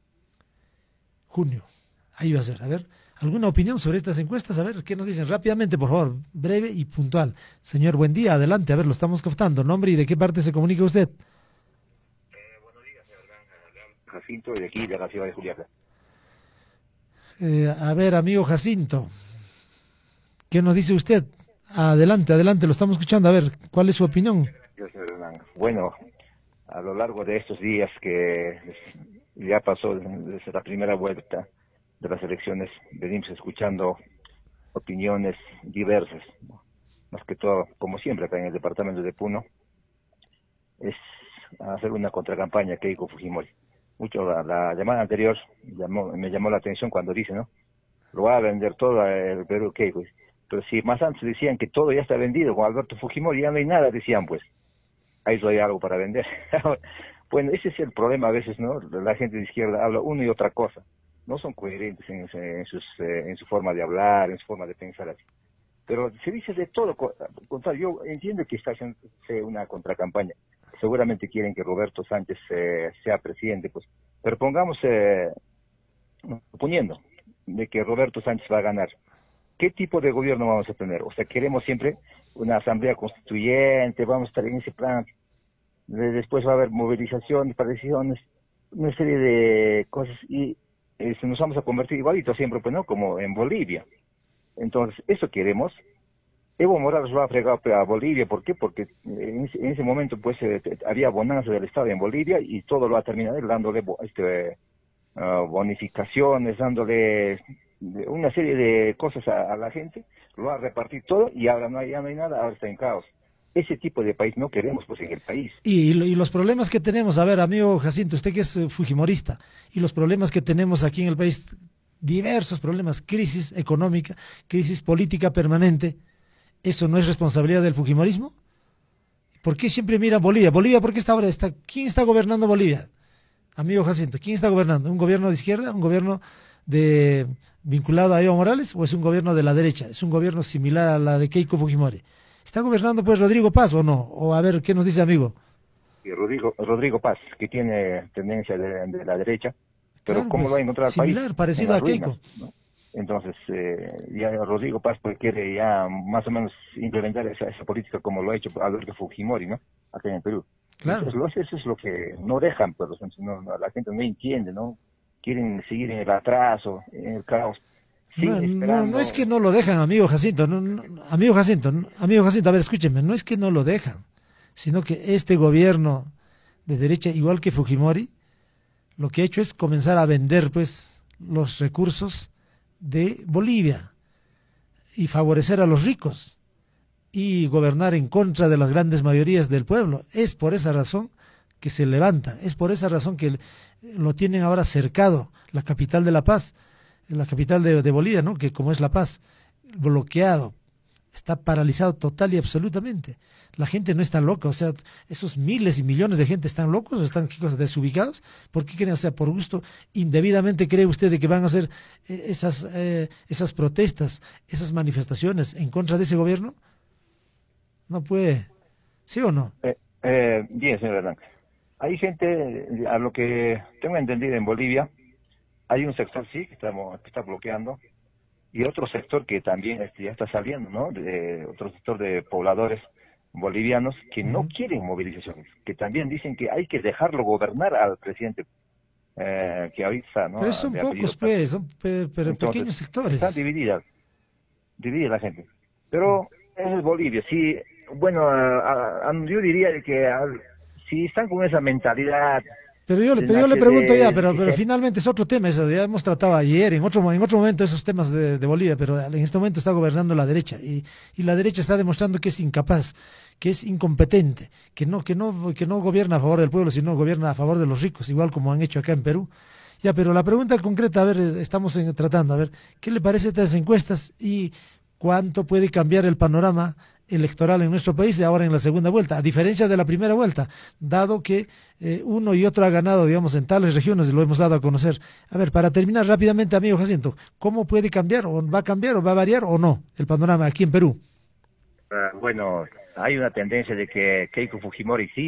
A: junio. Ahí va a ser. A ver, ¿alguna opinión sobre estas encuestas? A ver, ¿qué nos dicen? Rápidamente, por favor, breve y puntual. Señor, buen día, adelante, a ver, lo estamos captando. ¿Nombre y de qué parte se comunica usted?
J: Eh, buenos días, señor Jacinto, de aquí, de la ciudad de Juliaca.
A: Eh, a ver, amigo Jacinto, ¿qué nos dice usted? Adelante, adelante, lo estamos escuchando. A ver, ¿cuál es su opinión?
J: Bueno, a lo largo de estos días que ya pasó desde la primera vuelta de las elecciones, venimos escuchando opiniones diversas, ¿no? Más que todo, como siempre acá en el departamento de Puno, es hacer una contracampaña a Keiko Fujimori. Mucho la, la llamada anterior llamó, me llamó la atención cuando dice, ¿no? Lo va a vender todo el Perú Keiko. Pero si más antes decían que todo ya está vendido con Alberto Fujimori, ya no hay nada, decían, pues, ahí hay algo para vender. Bueno, ese es el problema a veces, ¿no? La gente de izquierda habla una y otra cosa. No son coherentes en, en, sus, eh, en su forma de hablar, en su forma de pensar así. Pero se dice de todo. Yo entiendo que está haciendo una contracampaña. Seguramente quieren que Roberto Sánchez eh, sea presidente, pues. Pero pongamos, eh, suponiendo de que Roberto Sánchez va a ganar, ¿qué tipo de gobierno vamos a tener? O sea, queremos siempre una asamblea constituyente, vamos a estar en ese plan. Después va a haber movilizaciones, decisiones, una serie de cosas, y eh, nos vamos a convertir igualito siempre, pues, ¿no? Como en Bolivia. Entonces, eso queremos. Evo Morales lo ha fregado a Bolivia. ¿Por qué? Porque en ese, en ese momento, pues, eh, había bonanza del Estado en Bolivia y todo lo ha terminado dándole este, uh, bonificaciones, dándole una serie de cosas a, a la gente, lo ha repartido todo y ahora no hay, ya no hay nada, ahora está en caos. Ese tipo de país no queremos, pues, en el país.
A: Y, y los problemas que tenemos, a ver, amigo Jacinto, usted que es uh, fujimorista, y los problemas que tenemos aquí en el país, diversos problemas, crisis económica, crisis política permanente, ¿eso no es responsabilidad del fujimorismo? ¿Por qué siempre mira Bolivia? Bolivia, ¿por qué está ahora? Está, ¿quién está gobernando Bolivia? Amigo Jacinto, ¿quién está gobernando? ¿Un gobierno de izquierda? ¿Un gobierno de vinculado a Evo Morales? ¿O es un gobierno de la derecha? ¿Es un gobierno similar a la de Keiko Fujimori? ¿Está gobernando, pues, Rodrigo Paz o no? O a ver, ¿qué nos dice, amigo?
J: Y Rodrigo, Rodrigo Paz, que tiene tendencia de, de la derecha, pero
A: claro,
J: ¿cómo
A: pues,
J: lo va a encontrar al país?
A: Similar, parecido a
J: ruinas,
A: Keiko.
J: ¿no? Entonces, eh, ya Rodrigo Paz, pues, quiere ya más o menos implementar esa, esa política como lo ha hecho Alberto Fujimori, ¿no? Acá en el Perú.
A: Claro.
J: Entonces, eso es lo que no dejan, pues, no, no, la gente no entiende, ¿no? Quieren seguir en el atraso, en el caos.
A: No, no, no es que no lo dejan, amigo Jacinto, no, no, amigo Jacinto, no, amigo Jacinto, a ver, escúcheme, no es que no lo dejan, sino que este gobierno de derecha, igual que Fujimori, lo que ha hecho es comenzar a vender, pues, los recursos de Bolivia y favorecer a los ricos y gobernar en contra de las grandes mayorías del pueblo. Es por esa razón que se levanta, es por esa razón que lo tienen ahora cercado, la capital de La Paz, la capital de, de Bolivia, ¿no? Que como es La Paz, bloqueado, está paralizado total y absolutamente. La gente no está loca, o sea, esos miles y millones de gente están locos o están, ¿qué cosa?, desubicados. ¿Por qué creen? O sea, por gusto, indebidamente cree usted de que van a hacer eh, esas, eh, esas protestas, esas manifestaciones en contra de ese gobierno. No puede, ¿sí o no?
J: Eh, eh, bien, señor Blanca. Hay gente, a lo que tengo entendido en Bolivia, hay un sector, sí, que, estamos, que está bloqueando, y otro sector que también este, ya está saliendo, ¿no? De, otro sector de pobladores bolivianos que no uh-huh. quieren movilizaciones, que también dicen que hay que dejarlo gobernar al presidente eh, que ahorita, ¿no?
A: Pero son pocos, pues, son pe pero Entonces, pequeños sectores.
J: Están divididas, divide la gente. Pero es Bolivia, sí, bueno, a, a, yo diría que a, si están con esa mentalidad.
A: Pero yo, pero yo le pregunto ya, pero, pero finalmente es otro tema, eso ya hemos tratado ayer, en otro, en otro momento esos temas de, de Bolivia, pero en este momento está gobernando la derecha y, y la derecha está demostrando que es incapaz, que es incompetente, que no, que no, que no gobierna a favor del pueblo, sino gobierna a favor de los ricos, igual como han hecho acá en Perú. Ya, pero la pregunta concreta, a ver, estamos en, tratando, a ver, ¿qué le parece estas encuestas y cuánto puede cambiar el panorama electoral en nuestro país ahora en la segunda vuelta, a diferencia de la primera vuelta, dado que eh, uno y otro ha ganado, digamos, en tales regiones, lo hemos dado a conocer? A ver, para terminar rápidamente, amigo Jacinto, ¿cómo puede cambiar, o va a cambiar, o va a variar, o no, el panorama aquí en Perú?
J: Uh, bueno, hay una tendencia de que Keiko Fujimori sí